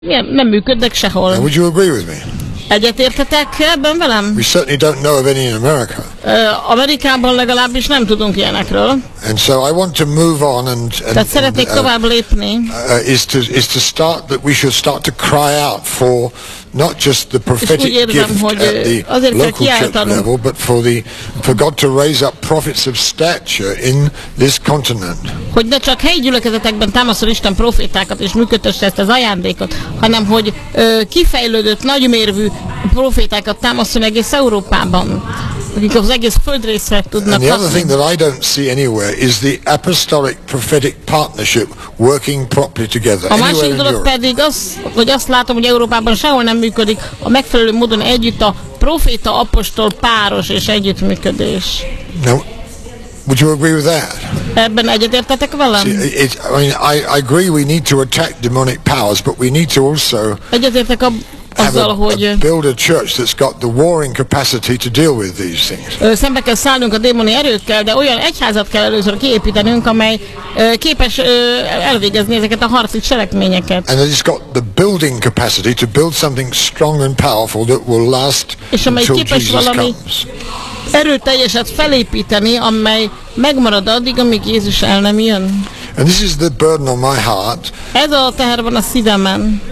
nem működnek sehol. Now, would you agree with me? Egyetértetek ebben velem? We certainly don't know of any in America. Amerikában legalábbis nem tudunk ilyenekről. And so I want to move on Tehát szeretnék tovább lépni. Is to start that we should start to cry out for not just the prophetic gift at the local church level, but for God to raise up prophets of stature in this continent. Hogy ne csak helyi gyülekezetekben támaszol Isten profétákat és működtesse ezt az ajándékot, hanem hogy kifejlődött nagymérvű profétákat támaszol egész Európában, akik az egész földrészre tudnak And the other thing that I don't see anywhere is the apostolic prophetic partnership working properly together. A másik dolog pedig az, hogy azt látom, hogy Európában sehol nem működik a megfelelő módon együtt a proféta apostol páros és együttműködés. No. Would you agree with that? Ebben egyetértetek velem? I agree we need to attack demonic powers, but we need to also egyetértek azzal, hogy build a church that's got the warring capacity to deal with these things. Szembe kell szállnunk a démoni erőkkel, de olyan egyházat kell először kiépítenünk, amely képes elvégezni ezeket a harci cselekményeket. And it's got the building capacity to build something strong and powerful that will last until Jesus comes. Erőteljeset felépíteni, amely megmarad addig, amíg Jézus el nem jön. And this is the burden on my heart. Ez a teher van a szívemen.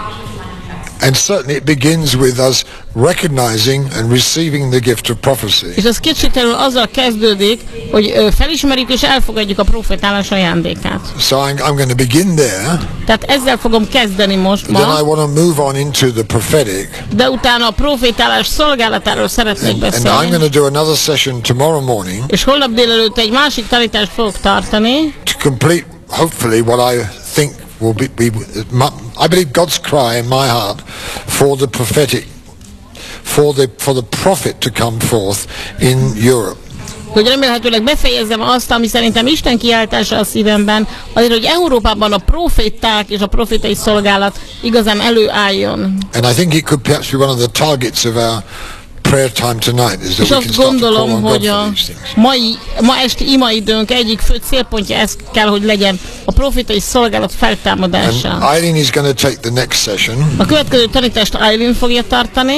And certainly it begins with us recognizing and receiving the gift of prophecy. És ez kétségtelenül azzal kezdődik, hogy felismerjük és elfogadjuk a profétálás ajándékát. So I'm going to begin there. Tehát ezzel fogom kezdeni most ma. Then I want to move on into the prophetic. De utána a profétálás szolgálatáról szeretnék beszélni. And I'm going to do another session tomorrow morning. És holnap délelőtt egy másik tanítást fogok tartani. To complete, hopefully, what I think will be I believe God's cry in my heart for the prophetic, for the prophet to come forth in Europe. Hogy remélhetőleg befejezzem azt, ami szerintem Isten kiáltása a szívemben, azért, hogy Európában a proféták és a profétai szolgálat igazán előálljon. And I think it could perhaps be one of the targets of our prayer time tonight, is that we can start to call on God for these things. Ma esti imaidőnk egyik fő célpontja ez kell, hogy legyen a profétai szolgálat feltámadása. And Eileen is going to take the next session. A következő tanítást Eileen fogja tartani.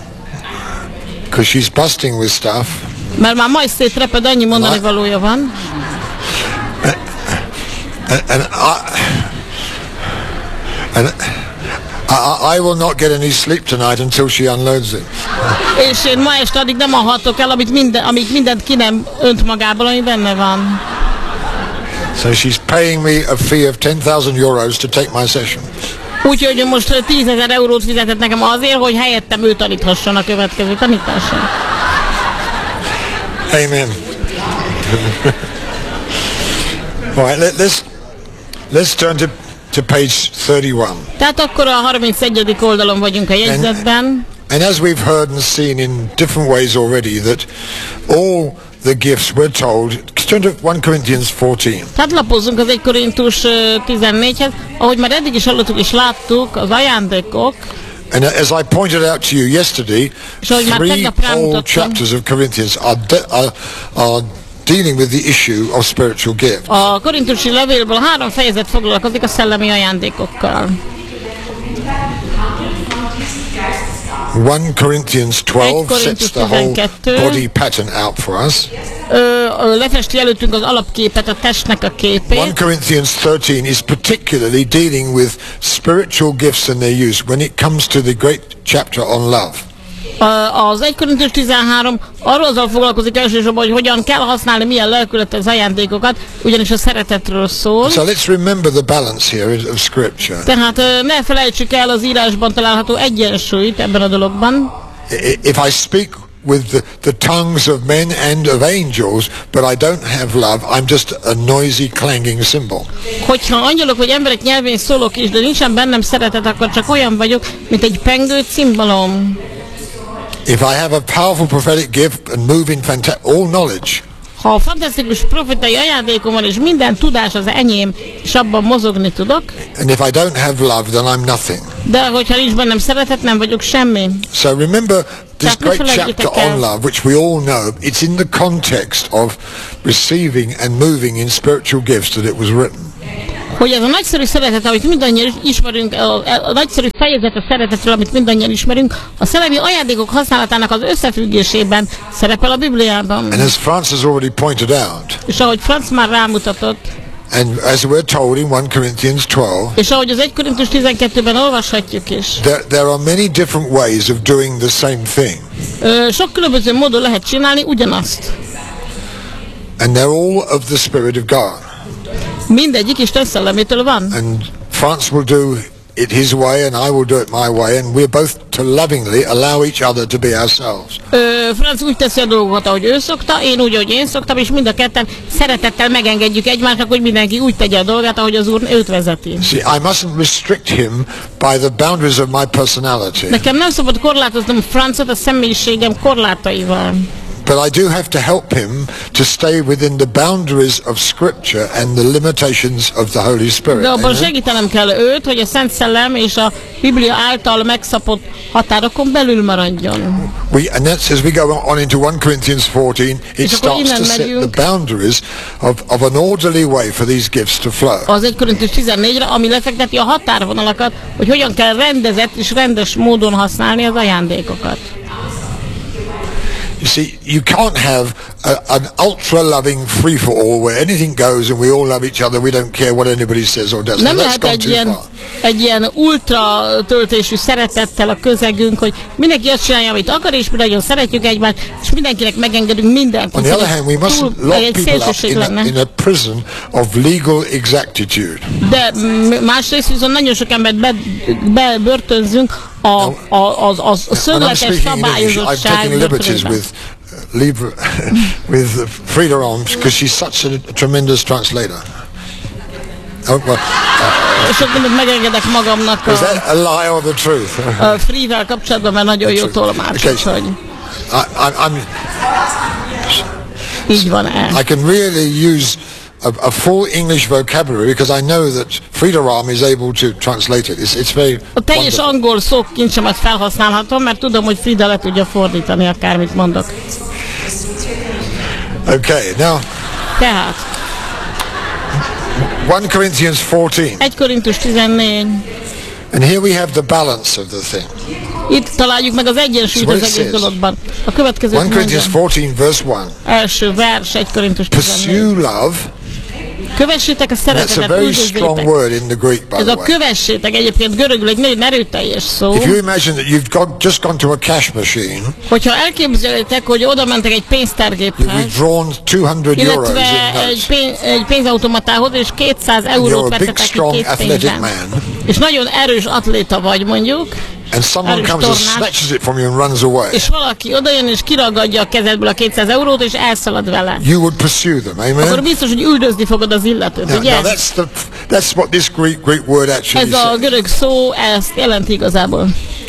Because she's busting with stuff. Mert már majd szétreped, annyi mondani valója van. I will not get any sleep tonight until she unloads it. És én ma este addig nem alhatok el, amíg mindent ki nem önt magából, ami benne van. So she's paying me a fee of 10,000 euros to take my session. Úgyhogy most 10,000 eurót fizetett nekem azért, hogy helyettem ő taníthasson a következő tanításon. Amen. All right, let's turn to page 31. Tehát akkor a 31. oldalon vagyunk a jegyzetben. And as we've heard and seen in different ways already, that all the gifts we're told, turn to 1 Corinthians 14. Tehát lapozzunk az 1 Korintus 14-hez, ahogy már eddig is hallottuk és láttuk, az ajándékok. And as I pointed out to you yesterday, 3 whole chapters of Corinthians are dealing with the issue of spiritual gifts. A korintusi levélből 3 fejezet foglalkozik a szellemi ajándékokkal. 1 Corinthians 12 sets the whole body pattern out for us. Lefesti előttünk az alapképet, a testnek a képét. 1 Corinthians 13 is particularly dealing with spiritual gifts and their use when it comes to the great chapter on love. Az 1 Korintus 13 arról foglalkozik elsősorban, hogy hogyan kell használni, milyen lelkületes ajándékokat, ugyanis a szeretetről szól. So let's remember the balance here of Scripture. Tehát ne felejtsük el az írásban található egyensúlyt ebben a dologban. If I speak with the tongues of men and of angels, but I don't have love, I'm just a noisy, clanging cymbal. Hogyha angyalok vagy emberek nyelvén szólok is, de nincsen bennem szeretet, akkor csak olyan vagyok, mint egy pengő cimbalom. If I have a powerful prophetic gift and move in all knowledge, ha fantasztikus profétai ajándékom van, és minden tudás az enyém, és abban mozogni tudok. And if I don't have love, then I'm nothing. De hogyha nincs bennem szeretet, nem vagyok semmi. So remember this great chapter on love, which we all know, it's in the context of receiving and moving in spiritual gifts that it was written. hogy ez a nagyszerű szeretet, amit mindannyian ismerünk, a nagyszerű fejezet a szeretetről, amit mindannyian ismerünk, a szellemi ajándékok használatának az összefüggésében szerepel a Bibliában. And as Franz has already pointed out, és ahogy Franz már rámutatott, and as we're told in 1 Corinthians 12, és ahogy az 1 Korintus 12-ben olvashatjuk is, there are many different ways of doing the same thing. Sok különböző módon lehet csinálni ugyanazt. And they're all of the Spirit of God. Mindegyik Isten szellemétől van. And Franz will do it his way and I will do it my way, and we're both to lovingly allow each other to be ourselves. Franz úgy teszi a dolgokat, ahogy ő szokta, én úgy, ahogy én szoktam, és mind a ketten szeretettel megengedjük egymásnak, hogy mindenki úgy tegye a dolgát, ahogy az Úr őt vezeti. See, I mustn't restrict him by the boundaries of my personality. Nekem nem szabad korlátoznom Franzot a személyiségem korlátaival. But I do have to help him to stay within the boundaries of Scripture and the limitations of the Holy Spirit. De abban segítenem kell őt, hogy a Szent Szellem és a Biblia által megszabott határokon belül maradjon. And that's as we go on into 1 Corinthians 14, it starts to set the boundaries of an orderly way for these gifts to flow. Az 1 Korintus 14-re, ami lefekteti a határvonalakat, hogy hogyan kell rendezett és rendes módon használni az ajándékokat. You see, you can't have an ultra-loving free-for-all where anything goes and we all love each other, we don't care what anybody says or does. Nem lehet egy ilyen ultra töltésű szeretettel a közegünk, hogy mindenki azt csinálja, amit akar, és mi nagyon szeretjük egymást, és mindenkinek megengedünk mindent. On the other hand, we mustn't lock people up in a prison of legal exactitude. De másrészt viszont nagyon sok embert bebörtönzünk a szögletes szabályozottság börtönében. With Frida Rom, because she's such a tremendous translator. És ott mindig megengedek magamnak is that a lie or the truth? A Frida kapcsolatban, mert nagyon jó tolmács, úgyhogy így van el. I can really use a full English vocabulary because I know that Frida Ram is able to translate it. It's very a teljes angol szókincsemet felhasználhatom, mert tudom, hogy Frida le tudja fordítani, akármit mondok. Okay, now. Tehát 1 Corinthians 14. 1 Korintus 14. And here we have the balance of the thing. Itt találjuk meg az egyensúlyt az egész dologban. A következő 1 Corinthians 14 verse 1. Első vers 1 Korintus 14. Pursue love. Kövessétek a szeretetet, üldözzétek. Ez a kövessétek egyébként görögül egy nagyon erőteljes szó. If you imagine that you've just gone to a cash machine, hogyha elképzeljétek, hogy oda mentek egy pénztárgéphez, illetve egy pénzautomatához, és 200 eurót vettetek ki készpénzben. És nagyon erős atléta vagy, mondjuk. And someone comes and snatches it from you and runs away. És valaki odajön és kiragadja a kezedből a 200 eurót és elszalad vele. You would pursue them, amen? Akkor biztos, hogy üldözni fogod az illetőt, ugye? Now that's what this Greek word actually says. Ez a görög szó ezt jelenti igazából.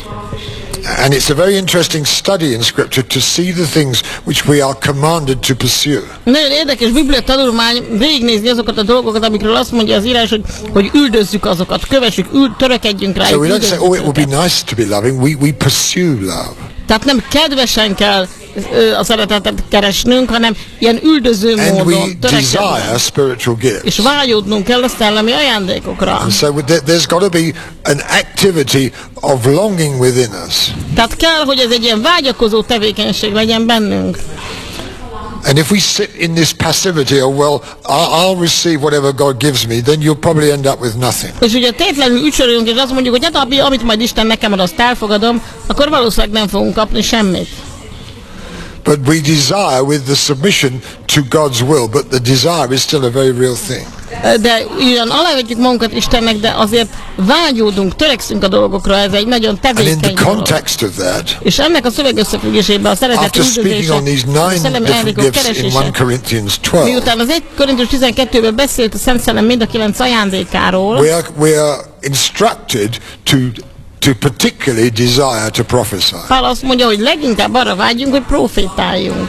And it's a very interesting study in Scripture to see the things which we are commanded to pursue. Nagyon érdekes biblia tanulmány végignézni azokat a dolgokat, amikről azt mondja az írás, hogy üldözzük azokat, kövessük, törekedjünk rájuk. So we don't say, oh, it would be nice to be loving. We pursue love. Tehát nem kedvesen kell a szeretetet keresnünk, hanem ilyen üldöző módon törekednünk. És vágyódnunk kell a szellemi ajándékokra. And so there's got to be an activity of longing within us. Tehát kell, hogy ez egy ilyen vágyakozó tevékenység legyen bennünk. And if we sit in this passivity, oh well, I'll receive whatever God gives me, then you'll probably end up with nothing. És ugye tétlenül ücsörülünk, és azt mondjuk, hogy hát amit majd Isten nekem ad, azt elfogadom, akkor valószínűleg nem fogunk kapni semmit. But we desire with the submission to God's will, but the desire is still a very real thing. De ugyan alávetjük magunkat Istennek, de azért vágyódunk, törekszünk a dolgokra, ez egy nagyon tevékeny dolog. És ennek a szövegösszefüggésében a szeretet üldözése, a szellemi ajándékok keresése, miután az 1 Korintus 12-ben beszélt a Szent Szellem mind a 9 ajándékáról, we are instructed to particularly desire to prophesy. Pál azt mondja, hogy leginkább arra vágyunk, hogy profétáljunk.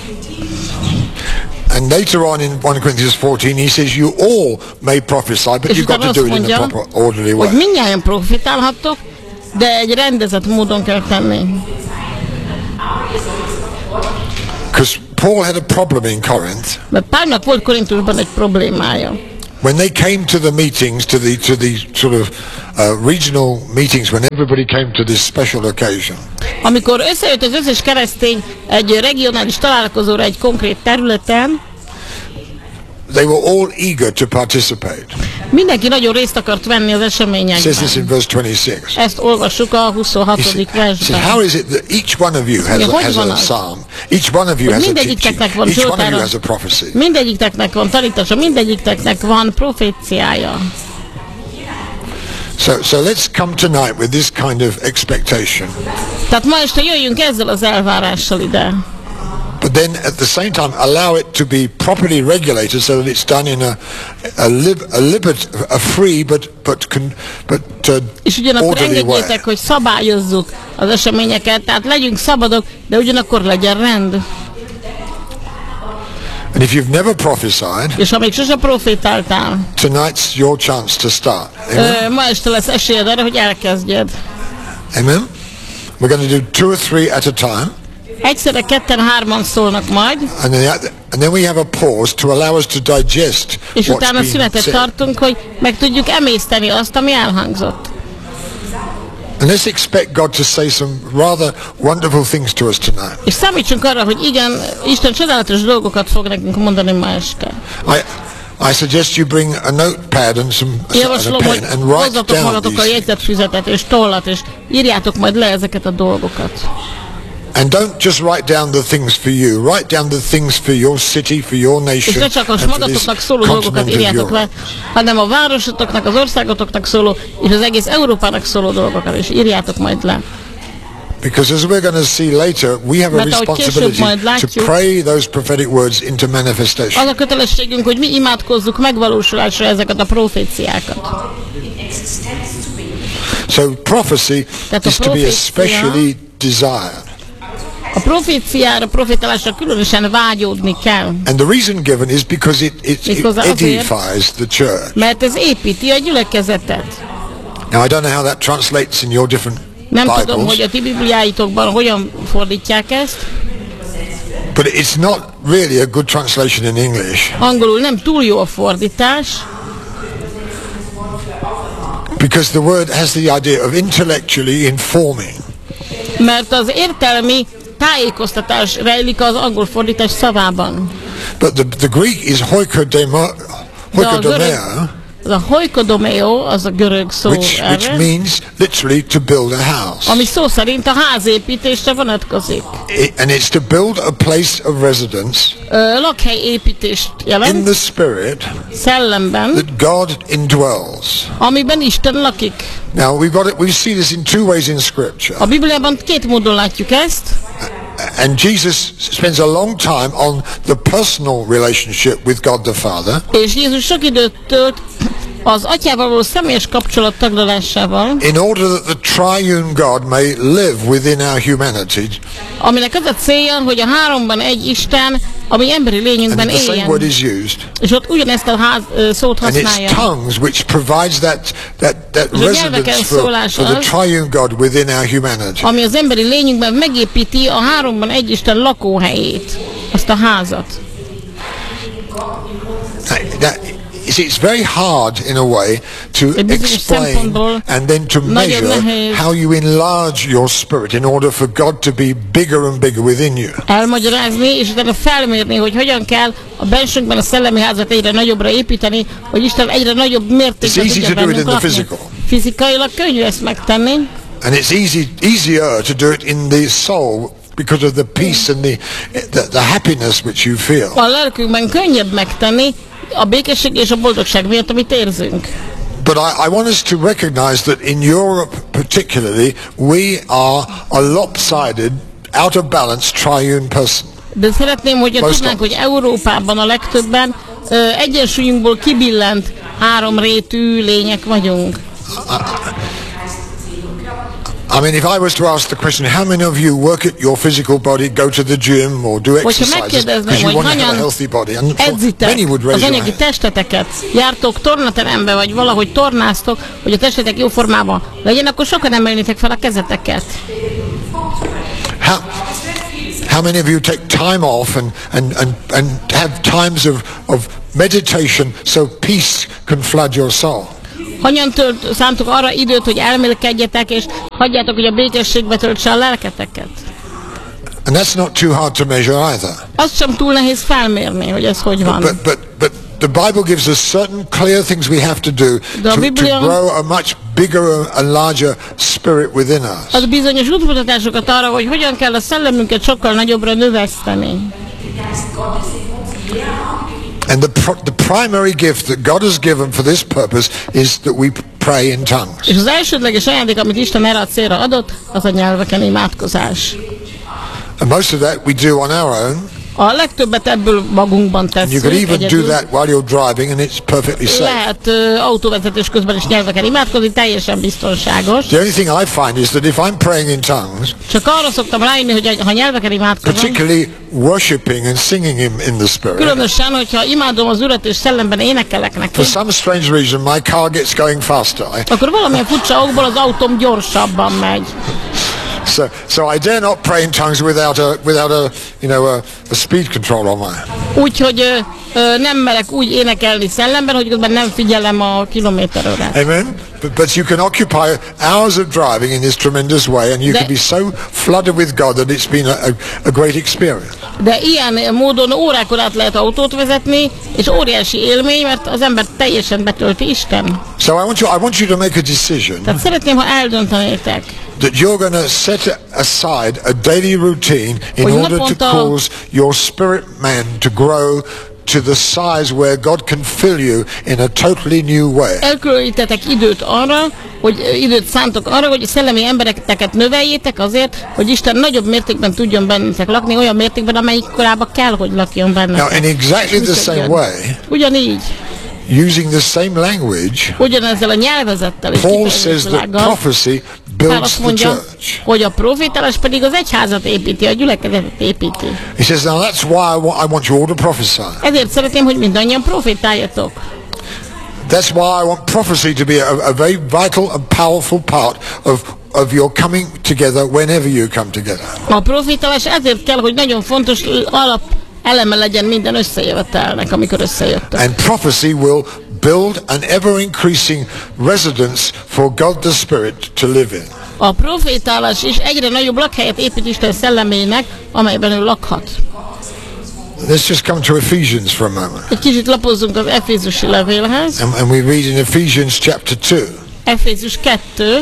And later on in 1 Corinthians 14 he says you all may prophesy, but you've got to do it in a proper, orderly way. Hogy mindnyájan profétálhattok, de egy rendezett módon kell tenni. Because Paul had a problem in Corinth. Mert Pálnak volt Korintusban egy problémája. when they came to the meetings, to the sort of regional meetings, when everybody came to this special occasion. Amikor összejött az összes keresztény egy regionális találkozóra egy konkrét területen, they were all eager to participate. Mindenki nagyon részt akart venni az eseményekben. Says this in verse 26. Ezt olvassuk a 26. versben. How is it that each one of you has a psalm, each one of you has a teaching, each one of you has a prophecy? Mindegyiknek van tanítása, mindegyiknek van proféciája. So let's come tonight with this kind of expectation. Tehát ma este jöjjünk ezzel az elvárással ide. But then at the same time allow it to be properly regulated so that it's done in a free but és ugyanakkor engedjétek, hogy szabályozzuk az eseményeket, tehát legyünk szabadok, de ugyanakkor legyen rend. And if you've never prophesied, és ha még sose profétáltál, tonight's your chance to start. Ma este lesz esélyed arra, hogy elkezdjed. Amen. We're going to do 2 or 3 at a time. Egyszerre ketten, hárman szólnak majd. And then we have a pause to allow us to digest. És utána szünetet tartunk, hogy meg tudjuk emészteni azt, ami elhangzott. And let's expect God to say some rather wonderful things to us tonight. És számítsunk arra, hogy igen, Isten csodálatos dolgokat fog nekünk mondani ma este. I suggest you bring a notepad and a pen and write down magatokkal jegyzetfüzetet és tollat, és írjátok majd le ezeket a dolgokat. And don't just write down the things for you. Write down the things for your city, for your nation. És ne csak a magatoknak szóló dolgokat írjátok le, hanem a városotoknak, az országotoknak szóló, és az egész Európának szóló dolgokat is írjátok majd le. Because as we're going to see later, we have a responsibility to pray those prophetic words into manifestation. Az a kötelességünk, hogy mi imádkozzuk megvalósulásra ezeket a proféciákat. So prophecy is to be especially desired. A proféciára, profétálásra különösen vágyódni kell. And the reason given is because it edifies the church. Mert ez építi a gyülekezetet. Now I don't know how that translates in your different Nem tudom, hogy a ti bibliáitokban hogyan fordítják ezt. But it's not really a good translation in English. Angolul nem túl jó a fordítás. Because the word has the idea of intellectually informing. Mert az értelmi tájékoztatás rejlik az angol fordítás szavában. But the Greek is hoikodomeo. Az a hoikodomeo, az a görög szó erre. Which means literally to build a house. Ami szó szerint a házépítésre vonatkozik. And it's to build a place of residence. Lakhelyépítést jelent. In the spirit. Szellemben. That God indwells. Amiben Isten lakik. Now we see this in 2 ways in Scripture. A Bibliában 2 módon látjuk ezt. And Jesus spends a long time on the personal relationship with God the Father. És Jézus sok időt tölt az Atyával való személyes kapcsolat taglalásával. In order that the triune God may live within our humanity. Aminek az a célja, hogy a háromban egy Isten, ami emberi lényünkben éljen. And the same word is used. És ott ugyanezt a szót használja. And it's tongues which provides that residence for the triune God within our humanity. Ami az emberi lényünkben megépíti a háromban egy Isten lakóhelyét, azt a házat. It's very hard in a way to explain and then to measure how you enlarge your spirit in order for God to be bigger and bigger within you. Elmagyarázni és utána felmérni, hogy hogyan kell a bensőnkben a szellemi házat egyre nagyobbra építeni, hogy Isten egyre nagyobb mértékben tudja bennünk lakni. Fizikailag könnyű ezt megtenni. And it's easier to do it in the soul because of the peace and the happiness which you feel. A lelkünkben könnyebb megtenni, a békesség és a boldogság miatt, amit érzünk. But I want us to recognize that in Europe particularly, we are a lopsided, out of balance, triune person. De szeretném, hogy tudnánk, hogy Európában a legtöbben egyensúlyunkból kibillent háromrétű lények vagyunk. I mean, if I was to ask the question, how many of you work at your physical body, go to the gym or do exercises because you want to have a healthy body? And many would raise az anyagi testeteket, jártok tornaterembe, vagy valahogy tornáztok, hogy a testetek jó formában legyen, akkor sokan emelnétek fel a kezeteket. How many of you take time off and have times of meditation so peace can flood your soul? Hogyan szántok arra időt, hogy elmélkedjetek, és hagyjátok, hogy a békességbe töltse a lelketeket? And that's not too hard to measure either. Az sem túl nehéz felmérni, hogy ez hogy van. But the Bible gives us certain clear things we have to do to grow a much bigger and larger spirit within us. Az bizonyos útmutatásokat arra, hogy hogyan kell a szellemünket sokkal nagyobbra növeszteni. And the primary gift that God has given for this purpose is that we pray in tongues. És az elsődleges ajándék, amit Isten erre a célra adott, az a nyelveken imádkozás. And most of that we do on our own. A legtöbbet ebből magunkban tesszük. You can even do that while you're driving, and it's perfectly safe. Lehet autóvezetés közben is nyelveken imádkozni, teljesen biztonságos. The only thing I find is that if I'm praying in tongues, csak arra szoktam rájönni, hogy ha nyelveken imádkozom, particularly worshiping and singing Him in the Spirit, különösen, hogyha imádom az Urat és szellemben énekelek neki, for some strange reason my car gets going faster. Akkor valamilyen furcsa okból az autóm gyorsabban megy. So I dare not pray in tongues without a speed control on mine. Úgyhogy nem merek úgy énekelni szellemben, hogy közben nem figyelem a kilométerőre. Amen. But you can occupy hours of driving in this tremendous way, and you can be so flooded with God that it's been a great experience. De ilyen módon órákon át lehet autót vezetni, és óriási élmény, mert az ember teljesen betölti Isten. So I want you to make a decision. Tehát szeretném, ha eldöntenétek, that you're going to set aside a daily routine in order to cause your spirit man to grow to the size where God can fill you in a totally new way. Elkülönítetek időt szántok arra, hogy a szellemi embereket növeljétek azért, hogy Isten nagyobb mértékben tudjon bennetek lakni, olyan mértékben, amelyik korábban kell, hogy lakjon bennetek. Now in exactly the same way, ugyanígy, using the same language, ugyanezzel a nyelvezettel és Paul says that prophecy builds the church. Hogy a profétálás pedig az egyházat építi, a gyülekezetet építi. He says, now that's why I want you all to prophesy. Ezért szeretném, hogy mindannyian profétáljatok. That's why I want prophecy to be a very vital and powerful part of your coming together whenever you come together. A profétálás ezért kell, hogy nagyon fontos eleme legyen minden összejövetelnek, amikor összejöttök. And prophecy will build an ever-increasing residence for God the Spirit to live in. A profétálás is egyre nagyobb lakhelyet épít Isten szellemének, amelyben ő lakhat. Let's just come to Ephesians for a moment. Egy kicsit lapozzunk az Efézusi levélhez. And we read in Ephesians chapter 2. Efézus 2.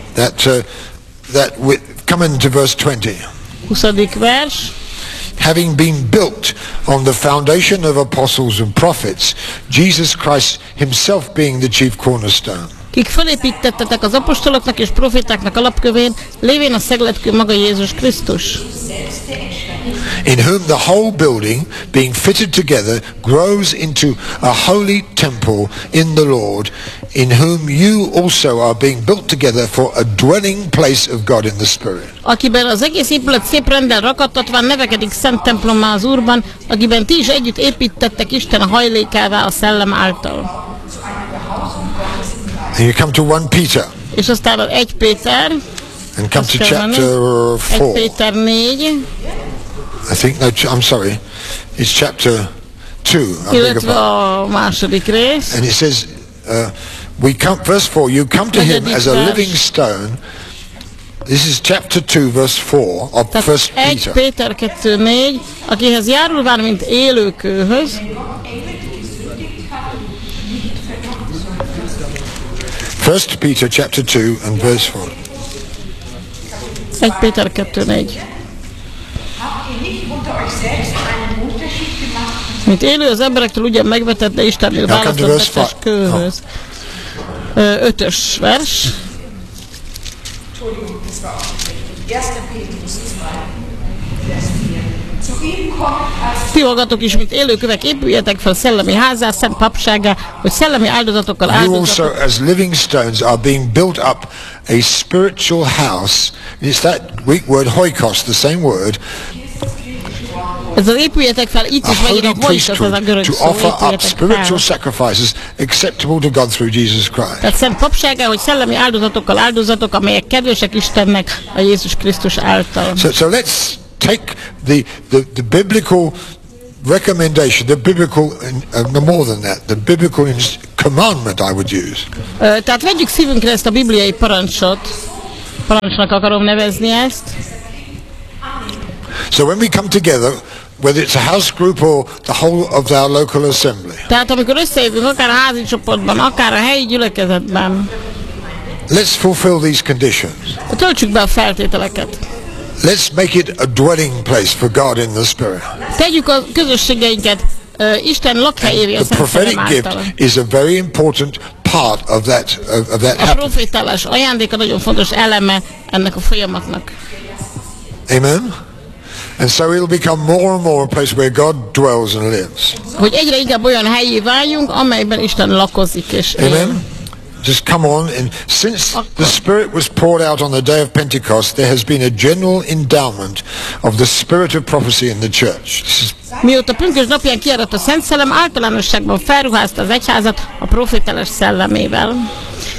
Come into verse 20. 20. vers. Having been built on the foundation of apostles and prophets, Jesus Christ himself being the chief cornerstone. Kik felépítettetek az apostoloknak és profétáknak alapkövén, lévén a szegletkő maga Jézus Krisztus. In whom the whole building, being fitted together, grows into a holy temple in the Lord, in whom you also are being built together for a dwelling place of God in the Spirit. Akiben az egész épület szép rendel rakadtatván nevekedik szent templommá az Úrban, akiben ti is együtt építettek Isten hajlékává a Szellem által. And you come to 1 Peter. És aztán 1 Péter. And come to chapter 4. 1 Péter 4. I think, no, I'm sorry. It's chapter 2. Illetve a második rész. And it says, verse 4, you come to him as a living stone. This is chapter 2, verse 4 of 1 Peter. 1 Péter 2:4, akihez járulván, mint élőkőhöz. 1 Peter chapter 2 and verse 4. 1 Péter 2:4. Mint élő az emberektől ugyan megvetett, de Istennél választott betes kőhöz. 5. vers. Ti magatok is, mint élőkövek, épüljetek fel szellemi házá, szent papsággá, hogy szellemi áldozatokkal áldozatok. You also, as living stones, are being built up a spiritual house. It's that Greek word oikos, the same word. Ez az épüljetek fel, itt is megint a oikos, ez a görög szó, to offer up spiritual sacrifices acceptable to God through Jesus Christ. Tehát szent papsággá, hogy szellemi áldozatokkal áldozatok, amelyek kedvesek Istennek a Jézus Krisztus által. So let's take the biblical recommendation, the biblical, no more than that, the biblical commandment I would use. Tehát vegyük szívünkre ezt a bibliai parancsot. Parancsnak akarom nevezni ezt. So when we come together, whether it's a house group or the whole of our local assembly. Tehát amikor összejövünk, akár a házi csoportban, akár a helyi gyülekezetben. Let's fulfill these conditions. Töltsük be a feltételeket. Let's make it a dwelling place for God in the Spirit. Tegyük a közösségeinket Isten lakhelyévé a Szent Szellem által. The prophetic gift is a very important part of that a profétálás ajándéka nagyon fontos eleme ennek a folyamatnak. Amen. And so it'll become more and more a place where God dwells and lives. Hogy egyre inkább olyan helyé váljunk, amelyben Isten lakozik és él. Amen. Just come on, and since the Spirit was poured out on the day of Pentecost, there has been a general endowment of the spirit of prophecy in the church. Mióta pünkösd napján kiáradt a Szent Szellem, általánosságban felruházta az egyházat a profétálás szellemével.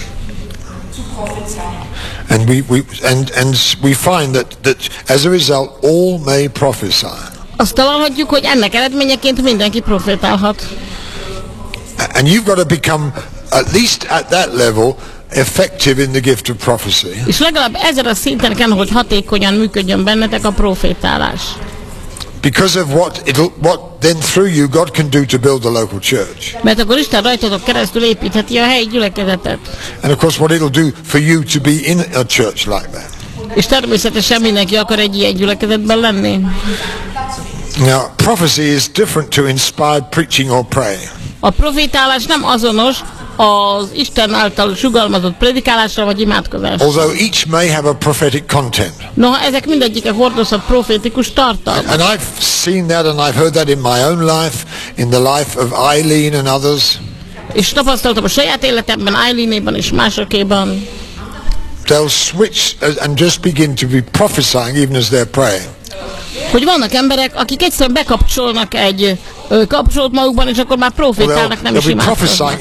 And we find that as a result all may prophesy. Azt találhatjuk, hogy ennek eredményeként mindenki profétálhat. And you've got to become at least at that level effective in the gift of prophecy. És legalább ezen a szinten kell, hogy hatékonyan működjön bennetek a profétálás. Because of what then through you God can do to build the local church. Mert akkor Isten rajtatok keresztül építheti a helyi gyülekezetet. And of course what it'll do for you to be in a church like that. És természetesen mindenki akar egy ilyen gyülekezetben lenni. Now prophecy is different to inspired preaching or praying. A profétálás nem azonos az Isten által sugalmazott predikálásra vagy imádkozásra. Although each may have a prophetic content. Noha ezek mindegyike hordozhat profétikus tartalmat. And I've seen that and I've heard that in my own life, in the life of Eileen and others. És tapasztaltam a saját életemben, Eileenéban és másokéban. They'll switch and just begin to be prophesying even as they're praying. Hogy vannak emberek, akik egyszerűen bekapcsolnak egy kapcsolat magukban, és akkor már profétálnak, nem is imádkoznak.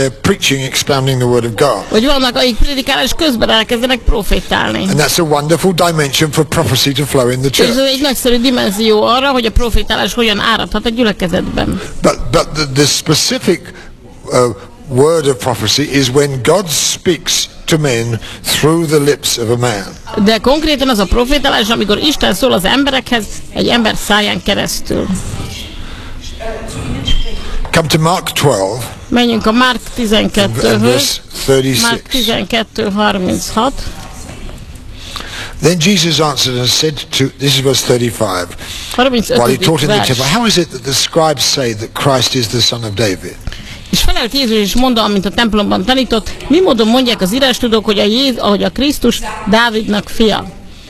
Vagy vannak, akik predikálás közben elkezdenek profétálni. And that's a wonderful dimension for prophecy to flow in the church. És ez egy nagyszerű dimenzió arra, hogy a profétálás hogyan áradhat a gyülekezetben. But the specific word of prophecy is when God speaks to men through the lips of a man. De konkrétan az a profétálás, amikor Isten szól az emberekhez egy ember száján keresztül. Come to Mark 12. Menjünk a Márk 12-höz. Márk 12:36. Then Jesus answered and said to, this is verse 35, while he taught in the temple, how is it that the scribes say that Christ is the son of David? És felelt Jézus és mondta, amint a templomban tanított, mi módon mondják az írástudók, hogy a Krisztus Dávidnak fia.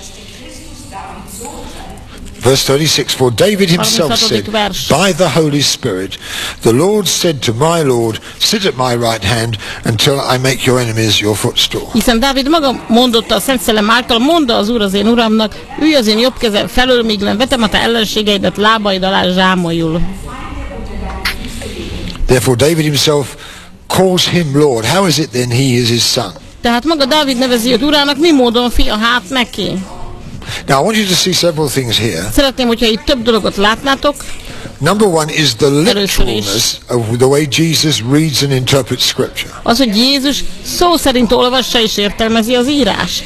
Verse 36, for David himself said, by the Holy Spirit, the Lord said to my Lord, sit at my right hand until I make your enemies your footstool. Hiszen Dávid maga mondotta a Szent Szellem által, mondta az Úr az én Uramnak, ülj az én jobb kezem felől, míg vetem a te ellenségeidet lábaid alá zsámolyul. Therefore David himself calls him Lord. How is it then he is his son? Tehát maga Dávid nevezi őt Urának, mi módon fia hát neki? Now I want you to see several things here. Szeretném, hogyha itt több dolgot látnátok. Number one is the literalness of the way Jesus reads and interprets Scripture. Az, hogy Jézus szó szerint olvassa és értelmezi az írást.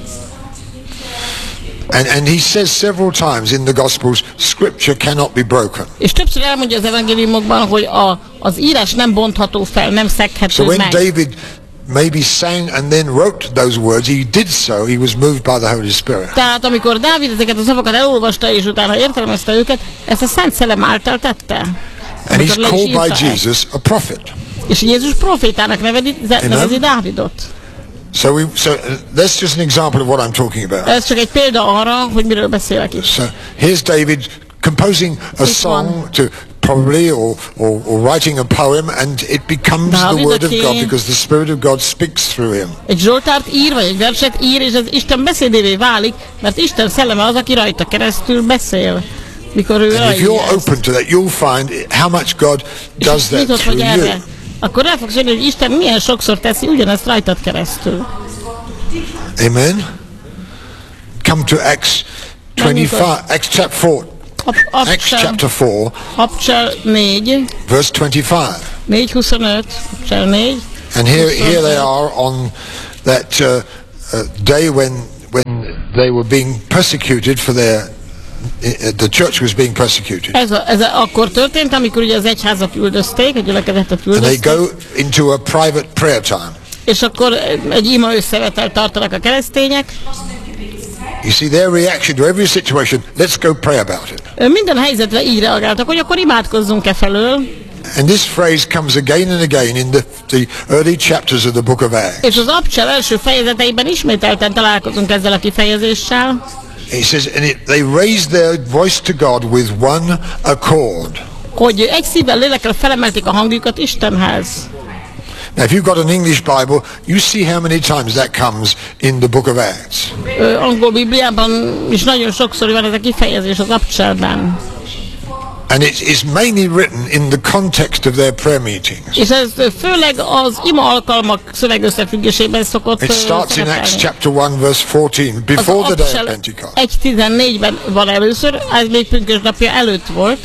And he says several times in the Gospels, Scripture cannot be broken. És többször elmondja az evangéliumokban, hogy az írás nem bontható fel, nem szeghető meg. So when David maybe sang and then wrote those words, he did so, he was moved by the Holy Spirit. Tehát amikor Dávid ezeket a szavakat elolvasta és utána értelmezte őket, ezt a Szent Szellem által tette. And he's called by Jesus a prophet. És Jézus profétának nevezi Dávidot. So that's just an example of what I'm talking about. Ez csak egy példa arra, hogy miről beszélek itt. So here's David composing a song to probably or writing a poem, and it becomes the word of God because the Spirit of God speaks through him. Egy zsoltárt ír, vagy egy verset ír, és az Isten beszédévé válik, mert Isten szelleme az, aki rajta keresztül beszél. Mikor ő and if you're open to that, you'll find how much God does that through you. Akkor el fogsz jönni, hogy Isten milyen sokszor teszi ugyanezt rajtad keresztül. Amen. Come to Acts 25, Acts chapter 4. Acts chapter 4, Abcsel 4, verse 25. 4:25, Abcsel 4. And here they are on that day when they were being persecuted for the church was being persecuted. Ez akkor történt, amikor ugye az egyházat üldözték, a gyülekezetet üldözték. And they go into a private prayer time. És akkor egy ima összevetelt tartanak a keresztények. You see their reaction to every situation, let's go pray about it. Minden helyzetre így reagáltak, hogy akkor imádkozzunk felől. And this phrase comes again and again in the early chapters of the book of Acts. És az Abcsel első fejezeteiben ismételten találkozunk ezzel a kifejezéssel. He says, and they raised their voice to God with one accord. Hogy egy szívvel, lélekkel felemelték a hangjukat Istenhez. Now, if you've got an English Bible, you see how many times that comes in the book of Acts. Angol Bibliában is nagyon sokszor van ez a kifejezés az Abcselben. And it's mainly written in the context of their prayer meetings. És ez főleg az ima alkalmak szövegösszefüggésében szokott It starts in Acts chapter 1 verse 14, before the day of Pentecost. 1:14-ben van először, ez még pünkösdnapja előtt volt.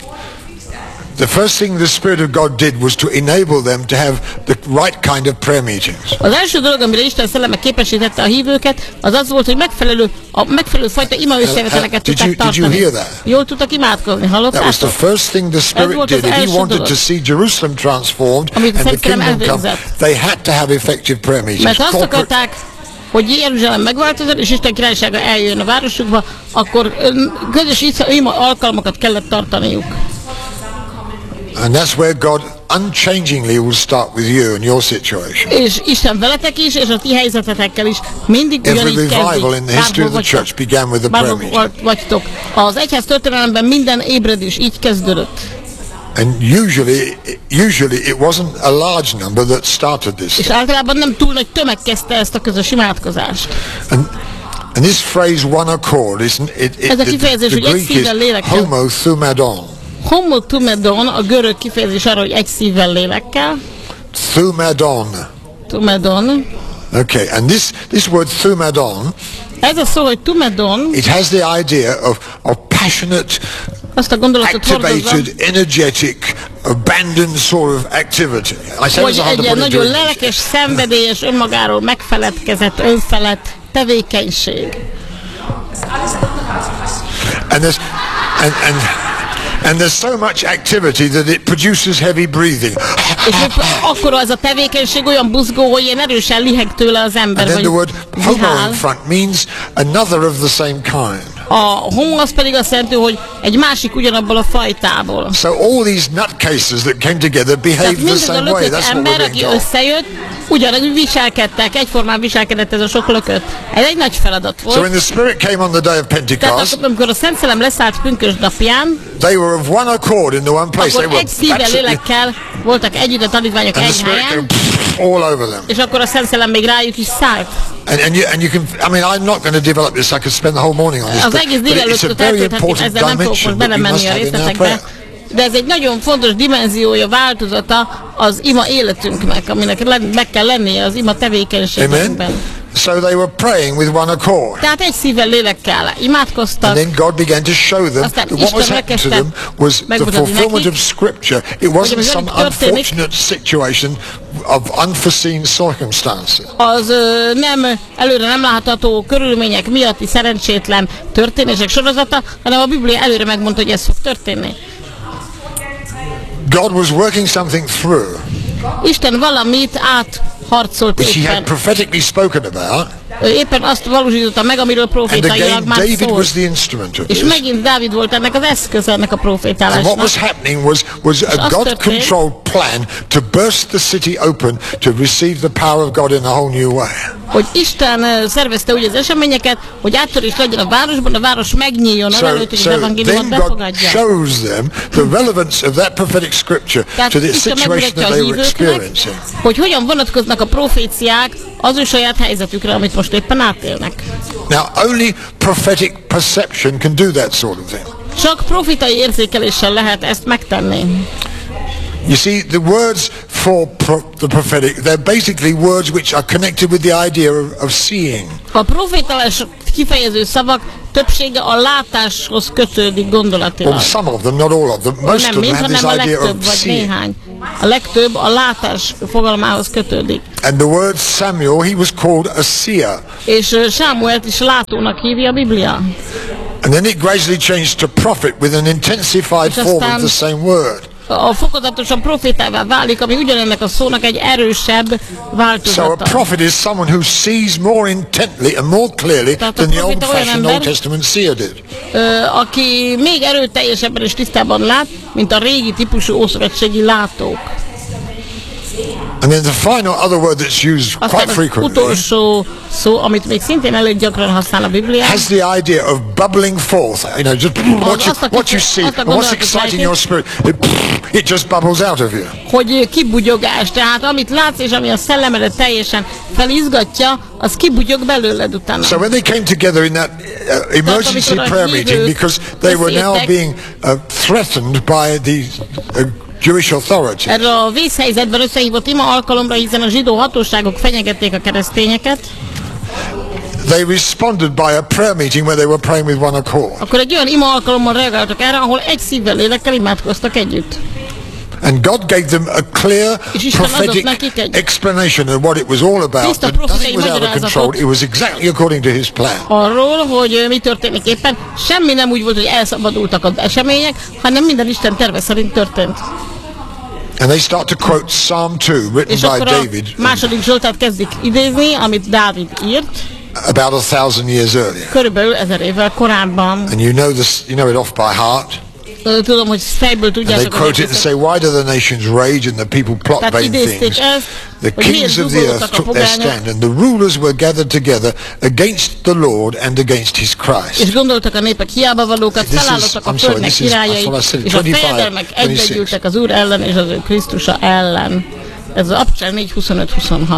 The first thing the Spirit of God did was to enable them to have the right kind of prayer meetings. Az első dolog, amire Isten szelleme képesítette a hívőket, az volt, hogy megfelelő fajta ima összeveteleket tudták tartani. Did you hear that? Jól tudtak imádkozni, hallottátok? That was the first thing the Spirit did. If he wanted to see Jerusalem transformed and the kingdom come, they had to have effective prayer meetings. Mert azt akarták, hogy Jeruzsálem megváltozott, és Isten királysága eljön a városukba, akkor közös ima alkalmakat kellett tartaniuk. And that's where God unchangingly will start with you and your situation. És Isten veletek is, és a ti helyzetetekkel is mindig ugyanígy kezdik. Every revival in the history of the church began with a prayer meeting. Vagytok. Az egyház történelemben minden ébredés így kezdődött. And usually it wasn't a large number that started this. És általában nem túl nagy tömeg kezdte ezt a közös imádkozást. And this phrase one accord is ez a kifejezés, hogy egy szívvel lélekkel. Homo thumadon. Homo thumadon, a görög kifejezés arra, hogy egy szívvel lélekkel. Thumadon. Thumadon. Okay, and this word thumadon, ez a szó, hogy thumadon, it has the idea of passionate, azt a gondolatot activated, energetic, abandoned sort of activity. Hogy egy nagyon lelkes, szenvedélyes, önmagáról megfeledkezett, önfelett tevékenység. And there's so much activity that it produces heavy breathing. És akkor az a tevékenység olyan buzgó, hogy ilyen erősen liheg tőle az ember. And then the word homo in front means another of the same kind. A homo az pedig azt jelenti, hogy egy másik ugyanabból a fajtából. So all these nutcases that came together behaved the same way. That's what we're being told. Összejött, ugyanúgy viselkedtek, egyformán viselkedett ez a sok lökött. Ez egy nagy feladat volt. So when the Spirit came on the day of Pentecost, tehát amikor a Szent Szellem leszállt pünkösdnapján, they were of one accord in the one place. Akkor egy szívvel, lélekkel voltak együtt a tanítványok egy helyen, all over them. És akkor a Szent Szellem még rájuk is szállt. And you can, I mean, I'm not going to develop this. I could spend the whole morning on this. Az egész délelőttöt eltölthetnék, ezzel nem fogok most belemenni a részletekbe. De ez egy nagyon fontos dimenziója, változata az ima életünknek, aminek meg kell lennie az ima tevékenységünkben. So they were praying with one accord. Tehát egy szívvel, lélekkel imádkoztak. And then God began to show them that what was happening to them was the fulfillment of Scripture. It wasn't some unfortunate situation of unforeseen circumstances. Az előre nem látható körülmények miatti szerencsétlen történések sorozata, hanem a Biblia előre megmondta, hogy ez fog történni. God was working something through. Isten valamit átharcolt éppen. Which he had prophetically spoken about. Éppen azt valósította meg, amiről profétailag már szólt. És megint Dávid volt ennek az eszköze, ennek a profétálásnak. And what was happening was a God-controlled plan to burst the city open to receive the power of God in a whole new way. Hogy Isten szervezte úgy az eseményeket, hogy áttörés legyen a városban, a város megnyíljon, előtt, hogy az evangéliumot befogadja. So then God shows them the relevance of that prophetic scripture to the situation that they were experiencing. Hogy hogyan vonatkoznak a proféciák az ő saját helyzetükre, amit most éppen átélnek. Now only prophetic perception can do that sort of thing. Csak profétai érzékeléssel lehet ezt megtenni. You see, the words for the prophetic, they're basically words which are connected with the idea of seeing. A profétás kifejező szavak többsége a látáshoz kötődik gondolatilag. Well, some of them, not all of them. Most of them have this idea of seeing. A legtöbb a látás fogalmához kötődik. And the word Samuel, he was called a seer. És Sámuelt is látónak hívja a Biblia. And then it gradually changed to prophet with an intensified form of the same word. A fokozatosan profétává válik, ami ugyanennek a szónak egy erősebb változata. So a prophet is someone who sees more intently and more clearly than the old-fashioned Old Testament seer did. Aki még erőteljesebben és tisztában lát, mint a régi típusú ószövetségi látók. And then the final other word that's used quite frequently. Utolsó szó, amit még szintén elég gyakran használ a Bibliában. Has the idea of bubbling forth. You know, just what you see, and what's exciting your spirit, it just bubbles out of you. Hogy kibugyogás, tehát amit látsz és ami a szellemedet teljesen felizgatja, az kibugyog belőled utána. So when they came together in that emergency prayer meeting, because they were now being threatened by the Jewish authorities. Erre a vészhelyzetben összehívott ima alkalomra, hiszen a zsidó hatóságok fenyegették a keresztényeket. They responded by a prayer meeting where they were praying with one accord. Akkor egy olyan ima alkalommal reagáltak erre, ahol egy szívvel, lélekkel imádkoztak együtt. And God gave them a clear prophetic explanation of what it was all about. That nothing was out of control. It was exactly according to His plan. Arról, hogy mi történik éppen, semmi nem úgy volt, hogy elszabadultak az események, hanem minden Isten terve szerint történt. And they start to quote Psalm 2, written by David. Második Zsoltát kezdik idézni, amit Dávid írt. About 1000 years earlier. Körülbelül 1000 évvel korábban. And you know it off by heart. Tudom, hogy fejből tudjátok. And they quote it and say, why do the nations rage and the people plot vain things? The kings of the earth took their stand and the rulers were gathered together against the Lord and against His Christ. És gondoltak a népek hiába valókat, felállottak a földnek királyai, és a fejedelmek egybegyűltek az Úr ellen és az ő Krisztusa ellen. Ez az Abcsel 4:25-26.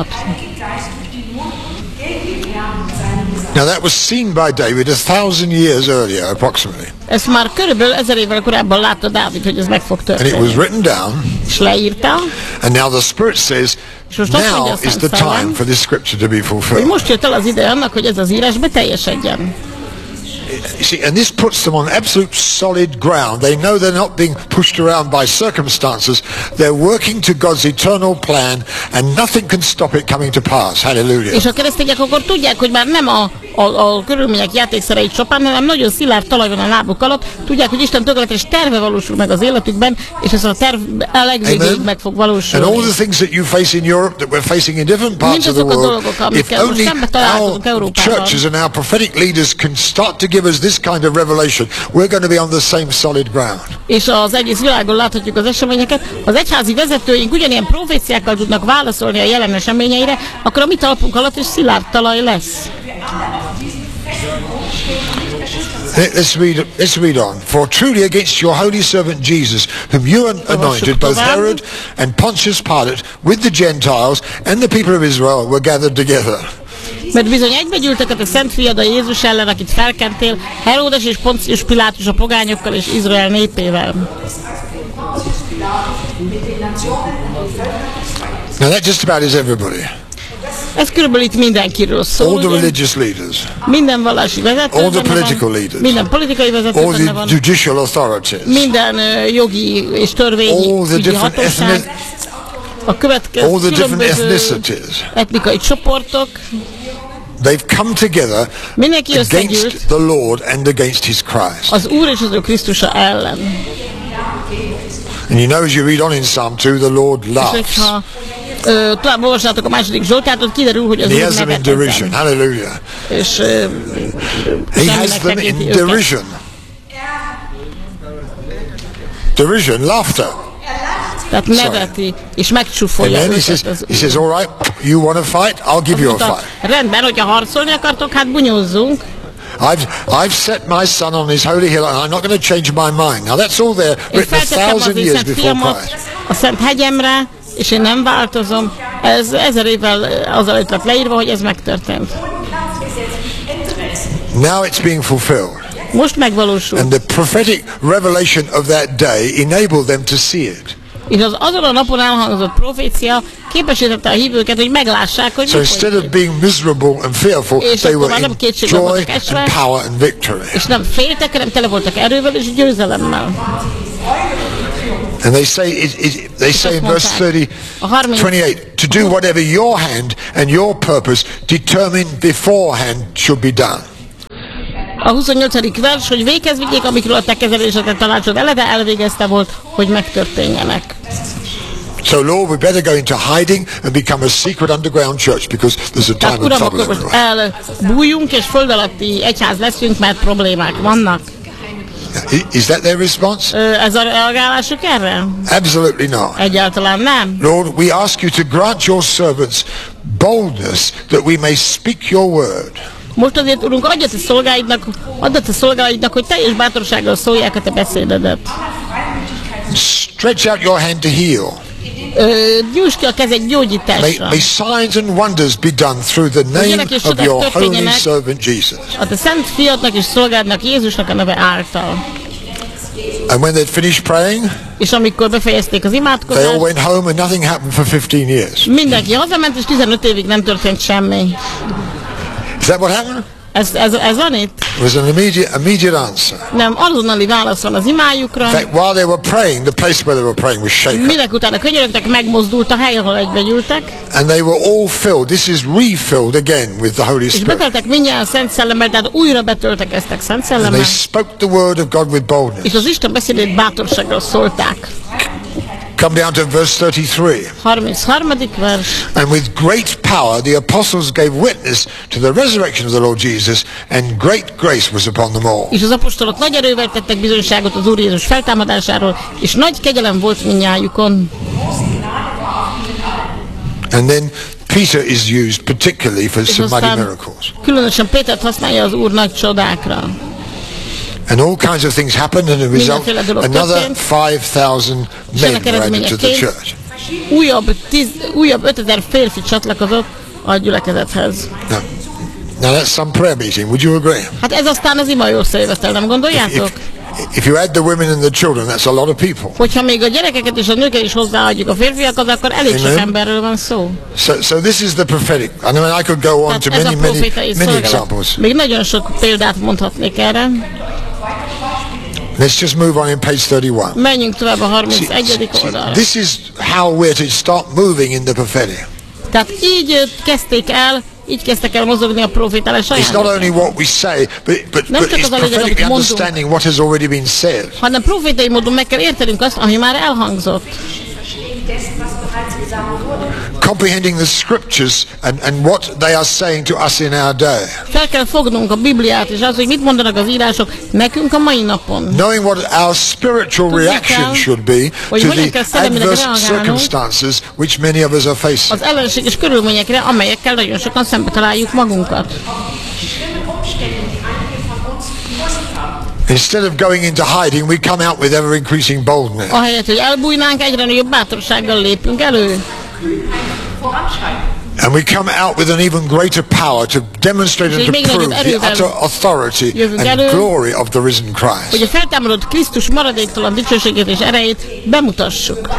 Now that was seen by David 1000 years earlier, approximately. Ezt már körülbelül 1000 évvel korábban látta Dávid, hogy ez meg fog történni. And it was written down. És leírta. And now the Spirit says, now is the time for this scripture to be fulfilled. Hogy most jött el az ide annak, hogy ez az írás beteljesedjen. You see, and this puts them on absolute solid ground. They know they're not being pushed around by circumstances. They're working to God's eternal plan, and nothing can stop it coming to pass. Hallelujah. És a keresztények akkor tudják, hogy már nem a körülmények játékszereit csapán, hanem nagyon szilárd talaj van a lábuk alatt. Tudják, hogy Isten tökéletes terve valósul meg az életükben, és ez a terv a legvégéig meg fog valósulni. And all the things that you face in Europe, that we're facing in different parts of the world, if only our churches and our prophetic leaders can start to give us this kind of revelation, we're going to be on the same solid ground. És az egész világon láthatjuk az eseményeket. Az egyházi vezetőink ugyanilyen proféciákkal tudnak válaszolni a jelen eseményeire, akkor a mi talpunk alatt is szilárd talaj lesz. Let's read on. For truly against your holy servant Jesus, whom you anointed, both Herod and Pontius Pilate, with the Gentiles and the people of Israel were gathered together. Mert bizony egybegyűltek a Szent Fiad a Jézus ellen, akit felkentél, Heródes és Pontius Pilátus a pogányokkal és Izrael népével. Now that just about is everybody. Ez körülbelül itt mindenkiről szól. All the religious leaders. Minden vallási vezető. All the political leaders. Minden politikai vezető. All the judicial authorities. Minden jogi és törvényügyi hatóság. A következő all the different ethnicities. Etnikai csoportok. They've come together against the Lord and against His Christ. Az Úr és az ő Krisztusa ellen. And you know, as you read on in Psalm 2, the Lord laughs. Talán olvassátok a második Zsoltát, ott kiderül, hogy az Úr nevet ezen. Hallelujah. És He has them in derision. Derision, laughter. Tehát neveti, és megcsúfolja őket. He says, all right, you want to fight? I'll give you a fight. Rendben, hogyha harcolni akartok, hát bunyózzunk. I've set my son on his holy hill, and I'm not going to change my mind. Now that's all there, written 1000 years before Christ. A Szent hegyemre, és én nem változom. Ez 1000 évvel azelőtt lett leírva, hogy ez megtörtént. Now it's being fulfilled. Most megvalósul. And the prophetic revelation of that day enabled them to see it. És az azon a napon elhangzott profécia képesítette a hívőket, hogy meglássák, hogy so instead of being miserable and fearful, they were in joy and power and victory. És nem féltek, hanem tele voltak erővel és győzelemmel. And they say in verse 28, to do whatever your hand and your purpose determined beforehand should be done. A 28. vers, hogy véghez vigyék, amikről a te kezelésedet tanácsod eleve elvégezte volt, hogy megtörténjenek. So Lord, we better go into hiding and become a secret underground church because there's a time of trouble everywhere. Elbújjunk és föld alatti egyház leszünk, mert problémák vannak. Is that their response? Ez a reagálásuk erre? Absolutely not. Egyáltalán nem. Lord, we ask you to grant your servants boldness that we may speak your word. Most azért, Urunk, add a szolgáidnak, hogy teljes bátorsággal szólják a te beszédedet. Stretch out your hand to heal. Nyújtsd ki a kezed gyógyításra. May signs and wonders be done through the name of your holy servant Jesus. A te szent fiadnak és szolgádnak Jézusnak a neve által. And when they'd finished praying, és amikor befejezték az imádkozást, they all went home and nothing happened for 15 years. Mindenki hazament, és 15 évig nem történt semmi. Is that what happened? Ez van itt? It was an immediate answer. Nem, azonnali válasz van az imájukra. In fact, while they were praying, the place where they were praying was shaken. Minek utána könyörögtek, megmozdult a hely, ahol egybegyűltek. And they were all filled. This is refilled again with the Holy Spirit. És beteltek mindjárt Szent Szellemmel, tehát újra betöltekeztek Szent Szellemmel. And they spoke the word of God with boldness. És az Isten beszédét bátorsággal szólták. Come down to verse 33. 33. vers. And with great power the apostles gave witness to the resurrection of the Lord Jesus, and great grace was upon them all. És az apostolok nagy erővel tettek bizonyságot az Úr Jézus feltámadásáról, és nagy kegyelem volt mindnyájukon. And then Peter is used particularly for some mighty miracles. Különösen Pétert használja az Úr nagy csodákra. And all kinds of things happened, and as a result, another 5,000 men were added to the church. Újabb 5000 férfi csatlakozott a gyülekezethez. Now that's some prayer meeting. Would you agree? Hát ez aztán az ima összejövetel, nem gondoljátok? If you add the women and the children, that's a lot of people. Hogyha még a gyerekeket és a nőket is hozzáadjuk a férfiakhoz, akkor elég sok emberről van szó. So this is the prophetic. I mean, I could go on to many examples. Még nagyon sok példát mondhatnék erre. Let's just move on in page 31. Menjünk tovább a 31. oldalra. This is how we're to start moving in the prophetic. Tehát így kezdtek el mozogni a profétálás ajándékok. It's not only what we say, but it's prophetically understanding what has already been said. Hanem profétai módon meg kell értenünk azt, ami már elhangzott. Comprehending the scriptures and what they are saying to us in our day. Fel kell fognunk a Bibliát és az, hogy mit mondanak az írások nekünk a mai napon. Knowing what our spiritual reaction should be to the adverse circumstances which many of us are facing. Az ellenséges körülményekre, amelyekkel nagyon sokan szembe találjuk magunkat. Instead of going into hiding, we come out with ever increasing boldness. Ahelyett, hogy elbújnánk, egyre nagyobb bátorsággal lépünk elő. And we come out with an even greater power to demonstrate and to prove the utter authority and glory of the risen Christ. Hogy a feltámadott Krisztus maradéktalan dicsőségét és erejét bemutassuk.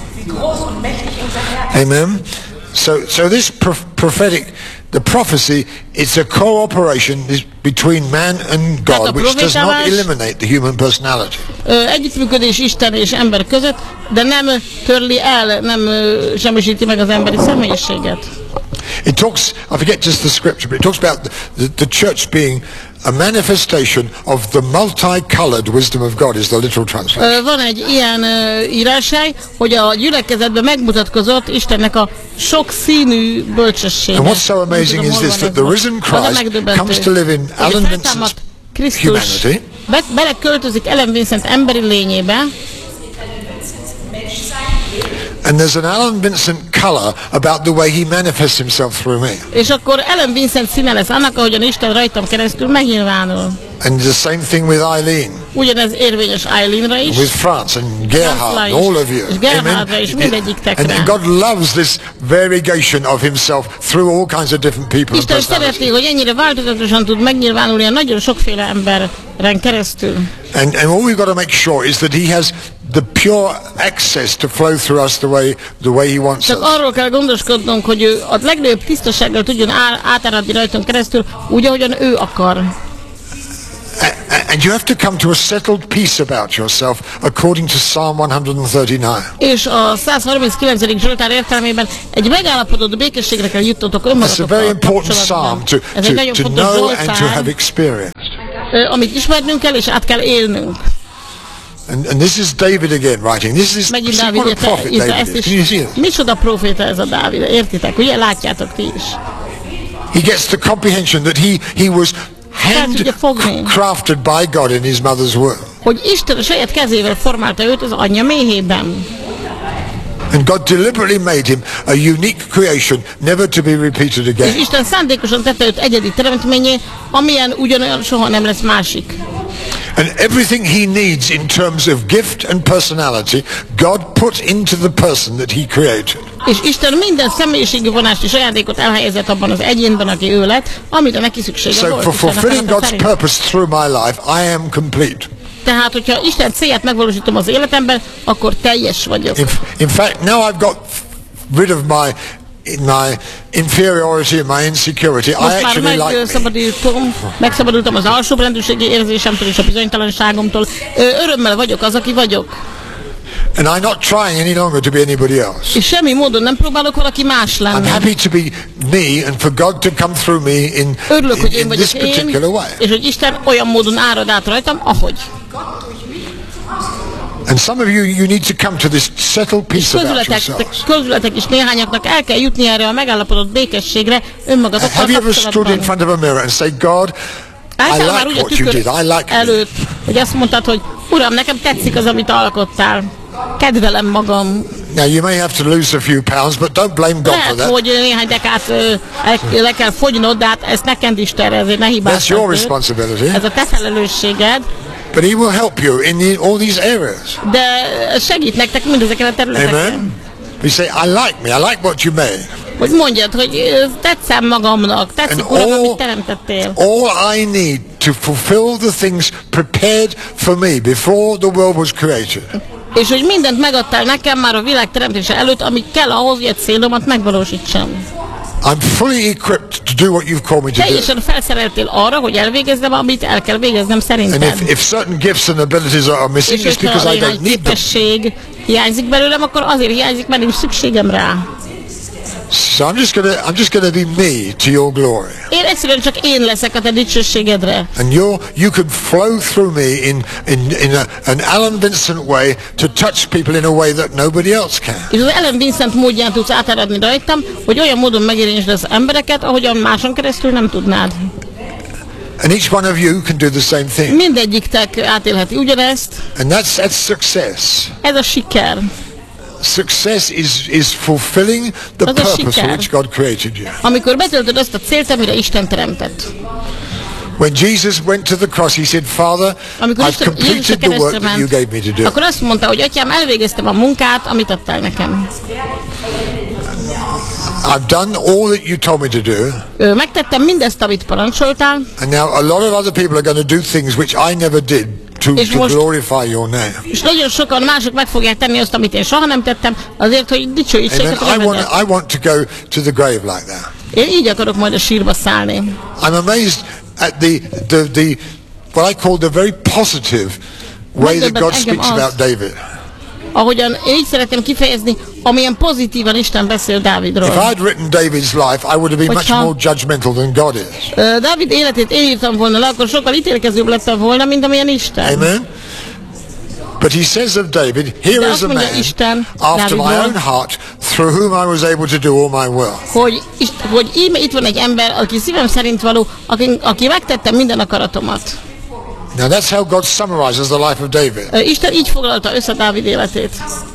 Amen. So this prophetic, the prophecy, it's a cooperation between man and God, which does not eliminate the human personality. Együttműködés Isten és ember között, de nem törli el, nem semmisíti meg az emberi személyiséget. It talks, I forget just the scripture, but it talks about the church being a manifestation of the multicolored wisdom of God is the literal translation. Van egy ilyen íráshely, hogy a gyülekezetben megmutatkozott Istennek a sok színű bölcsessége. And what's so amazing is this, that the risen Christ comes to live in Alan Vincent's humanity. Beleköltözik Ellen Vincent emberi lényébe. And there's an Alan Vincent color about the way he manifests himself through me. És akkor Ellen Vincent színe lesz annak, ahogyan Isten rajtam keresztül megnyilvánul. And the same thing with Eileen. Ugyanez érvényes Eileenra is. With France and Gerhard and all of you. És Gerhardra is, mindegyiktekre. And God loves this variegation of himself through all kinds of different people. Isten szereti, hogy ennyire változatosan tud megnyilvánulni a nagyon sokféle emberen keresztül. And all we've got to make sure is that he has the pure access to flow through us the way he wants csak us. arról kell gondoskodnunk, hogy ő a legnagyobb tisztasággal tudjon átáradni rajtunk keresztül, úgy, ahogyan ő akar. And you have to come to a settled peace about yourself according to Psalm 139. És a 139. Zsoltár értelmében egy megállapodott békességre kell jutnotok önmagatokkal kapcsolatban. Ez egy nagyon fontos Zsoltár, amit ismernünk kell és át kell élnünk. And this is David again writing. This is what a prophet David is. Can you see it? Micsoda proféta ez a Dávid, értitek? Ugye látjátok ti is. He gets the comprehension that he was handcrafted by God in his mother's womb. Hogy Isten a saját kezével formálta őt az anyja méhében. And God deliberately made him a unique creation, never to be repeated again. És Isten szándékosan tette őt egyedi teremtményé, amilyen ugyanolyan soha nem lesz másik. And everything he needs in terms of gift and personality, God put into the person that he created. És Isten minden személyiségi vonást és ajándékot elhelyezett abban az egyénben, aki ő lett, amire neki szüksége volt. So for fulfilling God's purpose through my life, I am complete. Tehát, hogyha Isten célját megvalósítom az életemben, akkor teljes vagyok. In fact, now I've got rid of my inferiority and my insecurity. I actually like megszabadultam az alsóbrendűségi érzésemtől és a bizonytalanságomtól. Örömmel vagyok az, aki vagyok. And I'm not trying any longer to be anybody else. És semmi módon nem próbálok valaki más lenni. I'm happy to be me and for God to come through me in this particular way. És hogy Isten olyan módon árad át rajtam, ahogy. And some of you need to come to this settled peace about yourselves. Közületek is néhányaknak el kell jutni erre a megállapodott békességre önmagatokkal kapcsolatban. Have you ever stood in front of a mirror and say, God, I like what you did, I like előtt, hogy azt mondtad, hogy Uram, nekem tetszik az, amit alkottál. Kedvelem magam. Now you may have to lose a few pounds, but don't blame God for that. Hogy néhány dekát le kell fogynod, de hát ezt neked Istenre, ezért ne hibázz. That's your responsibility. Ez a te felelősséged. But he will help you in all these areas. De segít nektek mindezeken a területeken. Amen. You say, I like me, I like what you made. Hogy mondjad, hogy tetszem magamnak, tetszik Uram, amit teremtettél. All I need to fulfill the things prepared for me before the world was created. És hogy mindent megadtál nekem már a világ teremtése előtt, amit kell ahhoz, hogy egy célomat megvalósítsam. I'm fully equipped to do what you've called me to do. Teljesen felszereltél arra, hogy elvégezzem, amit el kell végeznem szerinted. And if certain gifts and abilities are missing, it's because I don't need them. Hiányzik belőlem, akkor azért hiányzik, mert nincs szükségem rá. So I'm just gonna be me to your glory. Én egyszerűen csak én leszek a te dicsőségedre. And you can flow through me in an Alan Vincent way to touch people in a way that nobody else can. És az Alan Vincent módján tudsz átáradni rajtam, hogy olyan módon megérintesd az embereket, ahogyan máson keresztül nem tudnád. And each one of you can do the same thing. Mindegyiktek átélheti ugyanezt. And that's success. Ez a siker. Success is fulfilling the purpose for which God created you. Amikor betöltöd azt a célt, amire Isten teremtett. When Jesus went to the cross, he said, Father, I've completed the work that you gave me to do. Akkor azt mondta, hogy Atyám, elvégeztem a munkát, amit adtál nekem. I've done all that you told me to do. Megtettem mindezt, amit parancsoltál. And now a lot of other people are going to do things which I never did. To glorify your name. És nagyon sokan mások meg fogják tenni azt, amit én soha nem tettem, azért, hogy dicsőítsék a nevedet. I want to go to the grave like that. Én így akarok majd a sírba szállni. I'm amazed at the what I call the very positive way that God speaks about David. Ahogyan így szeretném kifejezni, amilyen pozitívan Isten beszél Dávidról. If I'd written David's life, I would have been much more judgmental than God is. Dávid életét én írtam volna le, akkor sokkal ítélkezőbb lettem volna, mint amilyen Isten. Amen. But he says of David, here is a man after my own heart, through whom I was able to do all my will. Hogy íme itt van egy ember, aki szívem szerint való, aki megtette minden akaratomat. Now that's how God summarizes the life of David. Isten így foglalta össze Dávid életét.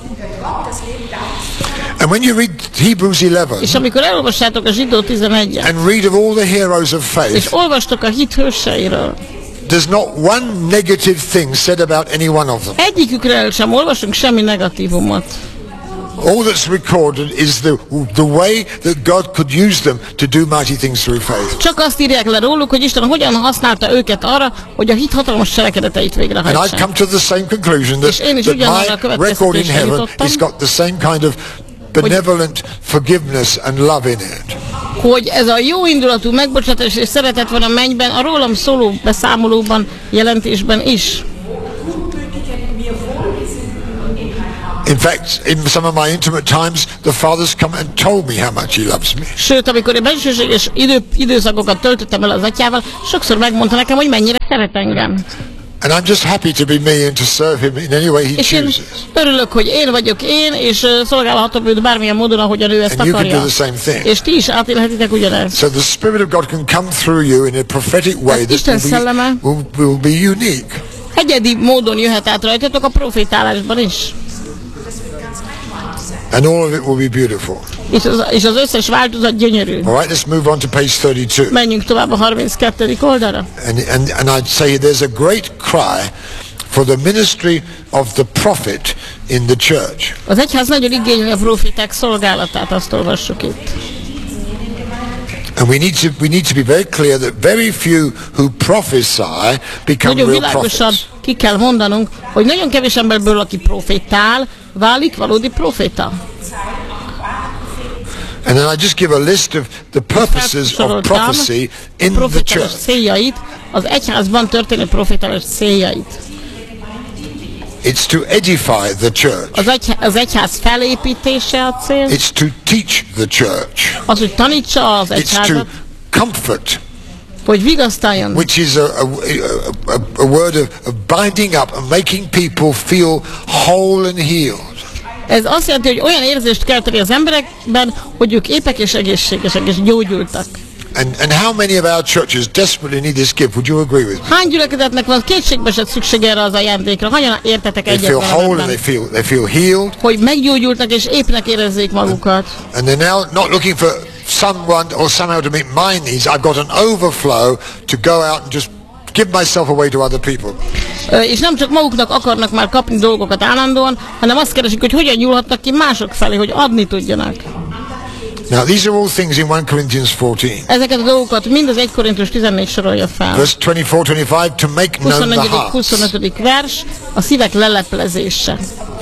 And when you read Hebrews 11, és amikor elolvassátok a Zsidó 11-et, and read of all the heroes of faith, és olvastok a hit hőseiről, there's not one negative thing said about any one of them. Egyikükről sem olvasunk semmi negatívumot. All that's recorded is the way that God could use them to do mighty things through faith. Csak azt írják le róluk, hogy Isten hogyan használta őket arra, hogy a hit hatalmas cselekedeteit végrehajtsák. And I've come to the same conclusion that my record in heaven has got the same kind of benevolent forgiveness and love in it. Hogy ez a jó indulatú megbocsátás és szeretet van a mennyben, a rólam szóló beszámolóban, jelentésben is. In fact, in some of my intimate times, the Father's come and told me how much He loves me. Sőt, amikor én bensőséges időszakokat töltöttem el az Atyával, sokszor megmondta nekem, hogy mennyire szeret engem. And I'm just happy to be me and to serve Him in any way He chooses. Örülök, hogy én vagyok én, és szolgálhatom őt bármilyen módon, ahogyan ő ezt akarja. And you can do the same thing. És ti is átélhetitek ugyanezt. So the Spirit of God can come through you in a prophetic way that will be unique. Egyedi módon jöhet át rajtatok a profétálásban is. And all of it will be beautiful. És az összes változat gyönyörű. All right, let's move on to page 32. Menjünk tovább a 32. oldalra. And I'd say there's a great cry for the ministry of the prophet in the church. Az egyház nagyon igényli a proféták szolgálatát, azt olvassuk itt. And we need to be very clear that very few who prophesy become nagyon real prophets. ki kell mondanunk, hogy nagyon kevés emberből, aki profétál, válik valódi proféta. And then I just give a list of the purposes of prophecy in the church. Céljait, az egyházban történő profétálás céljait. It's to edify the church. Az egyház felépítése a cél. It's to teach the church. Az, hogy tanítsa az egyházat. It's to comfort. Hogy vigasztaljon. Which is a word of binding up and making people feel whole and healed. Ez azt jelenti, hogy olyan érzést kelteni az emberekben, hogy ők épek és egészségesek és gyógyultak. And how many of our churches desperately need this gift? Would you agree with me? Hány gyülekezetnek van kétségbeesett szükség erre az ajándékra? Hányan értetek egyet? They feel whole and they feel healed. Hogy meggyógyultak és épnek érezzék magukat. And they're now not looking for someone or somehow to meet my needs. I've got an overflow to go out and just give myself away to other people. És nem csak maguknak akarnak már kapni dolgokat állandóan, hanem azt keresik, hogy hogyan nyúlhatnak ki mások felé, hogy adni tudjanak. Now these are all things in 1 Corinthians 14. Ezeket a dolgokat mind az 1 Korintus 14 sorolja fel. Verse 24-25 to make known the hearts. 25. vers, a szívek leleplezése.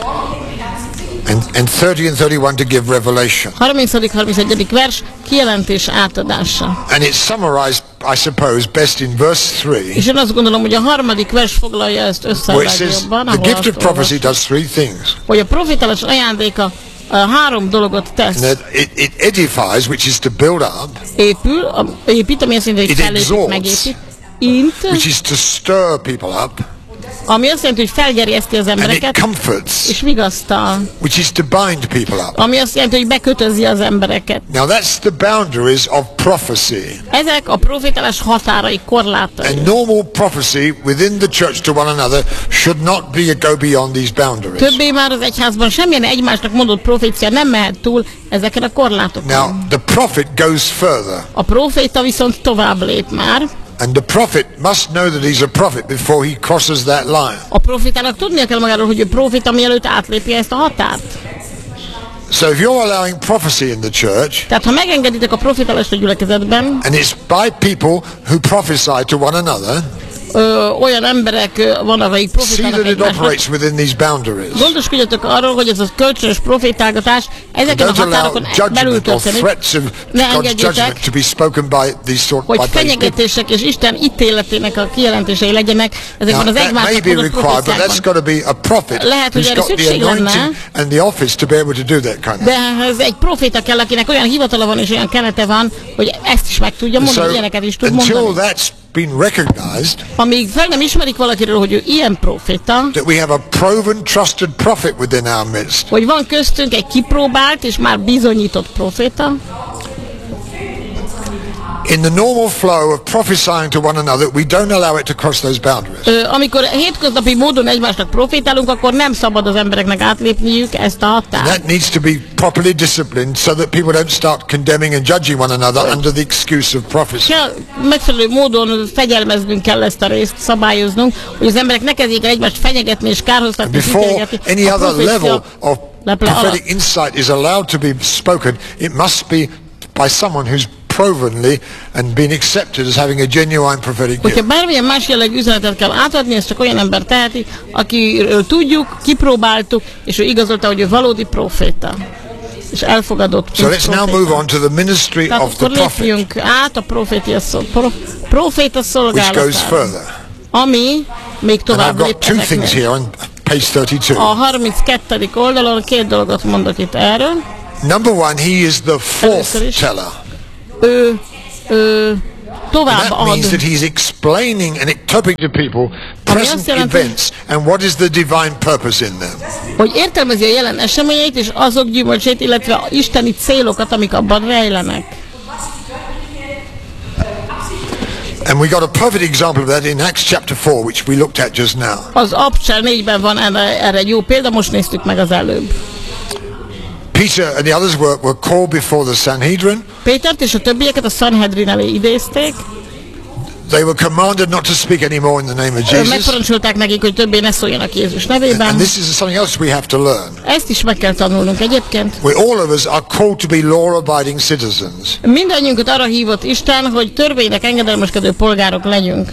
And 30 and 31 to give revelation. 30-31. vers, kijelentés átadása. And it's summarized, I suppose, best in verse 3. És én azt gondolom, hogy a 3. vers foglalja ezt össze a legjobban. The gift of prophecy does 3 things. Hogy a profétálás ajándéka 3 dolgot tesz. It edifies, which is to build up. Épít, ami azt jelenti, hogy felépít, megépít. Which is to stir people up. Ami azt jelenti, hogy felgerjeszti az embereket, és vigasztal. Which is to bind people up. Ami azt jelenti, hogy bekötözi az embereket. Now that's the boundaries of prophecy. Ezek a profétálás határai, korlátai. And normal prophecy within the church to one another should not go beyond these boundaries. Többé már az egyházban semmilyen egymásnak mondott profécia nem mehet túl ezeken a korlátokon. Now the prophet goes further. A proféta viszont tovább lép már. And the prophet must know that he's a prophet before he crosses that line. A profétának tudnia kell magáról, hogy ő proféta, mielőtt átlépi ezt a határt. So if you're allowing prophecy in the church, tehát ha megengeditek a profétálást a gyülekezetben, and it's by people who prophesy to one another, olyan emberek vannak, akik profétálnak egymásnak. Gondoskodjatok arról, hogy ez a kölcsönös profétálgatás ezeken a határokon belül történik. Ne engedjétek, hogy fenyegetések és Isten ítéletének a kijelentései legyenek ezekben az egymásnak mondott proféciákban. Lehet, hogy erre szükség lenne, de ez egy proféta kell, akinek olyan hivatala van és olyan kelete van, hogy ezt is meg tudja mondani, ilyeneket is tud mondani. Been recognized, amíg fel nem ismerik valakiről, hogy ő ilyen proféta, that we have a proven, trusted prophet within our midst, hogy van köztünk egy kipróbált és már bizonyított proféta. In the normal flow of prophesying to one another, we don't allow it to cross those boundaries. Amikor hétköznapi módon egymásnak profétálunk, akkor nem szabad az embereknek átlépniük ezt a határt. That needs to be properly disciplined so that people don't start condemning and judging one another under the excuse of prophecy. Megfelelő módon fegyelmeznünk kell ezt a részt, szabályoznunk, hogy az emberek ne kezdjék el egymást fenyegetni és kárhoztatni. Before any other level of prophetic insight is allowed to be spoken, it must be by someone who's provenly and been accepted as having a genuine prophetic gift. Hogyha bármilyen más jellegű üzenetet kell átadni, ezt csak olyan ember teheti, akiről tudjuk, kipróbáltuk, és ő igazolta, hogy ő valódi proféta. És elfogadott. So let's now move on to the ministry of the prophet. Át a proféta szolgálatára. Which goes further. Ami még tovább lép two things here on page 32. A 32. oldalon két dolgot mondok itt erről. Number one, he is the fourth teller. Tovább ad. That means that he's explaining and interpreting to people present events and what is the divine purpose in them. Hogy értelmezi a jelen eseményeit és azok gyümölcsét, illetve isteni célokat, amik abban rejlenek. And we got a perfect example of that in Acts chapter 4, which we looked at just now. Az Apostol 4-ben van erre egy jó példa, most néztük meg az előbb. Peter and the others were called before the Sanhedrin. Pétert és a többieket a Sanhedrin elé idézték. They were commanded not to speak anymore in the name of Jesus. Megparancsolták nekik, hogy többé ne szóljanak Jézus nevében. And this is something else we have to learn. Ezt is meg kell tanulnunk egyébként. We all of us are called to be law-abiding citizens. Mindannyiunkat arra hívott Isten, hogy törvénynek engedelmeskedő polgárok legyünk.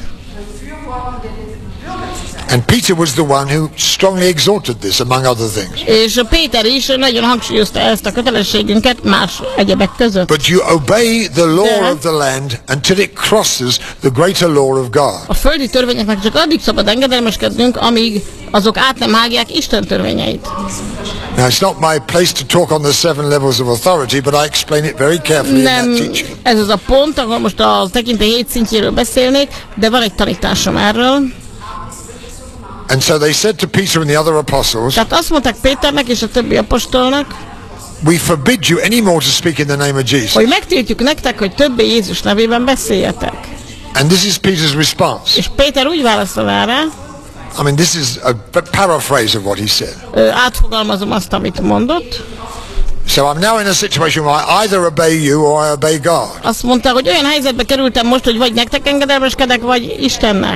And Peter was the one who strongly exhorted this, among other things. És Péter is nagyon hangsúlyozta ezt a kötelességünket más egyebek között. But you obey the law of the land until it crosses the greater law of God. A földi törvényeknek csak addig szabad engedelmeskednünk, amíg azok át nem hágják Isten törvényeit. Now it's not my place to talk on the 7 levels of authority, but I explain it very carefully in that teaching. Ez az a pont, ahol most a tekintély 7 szintjéről beszélnék, de van egy tanításom erről. And so they said to Peter and the other apostles, tehát azt mondták Péternek és a többi apostolnak, we forbid you anymore to speak in the name of Jesus. Hogy megtiltjuk nektek, hogy többé Jézus nevében beszéljetek. And this is Peter's response. És Péter úgy válaszol erre, I mean, this is a paraphrase of what he said. Átfogalmazom azt, amit mondott. So I'm now in a situation where I either obey you or I obey God. Azt mondta, hogy olyan helyzetbe kerültem most, hogy vagy nektek engedelmeskedek, vagy Istennek.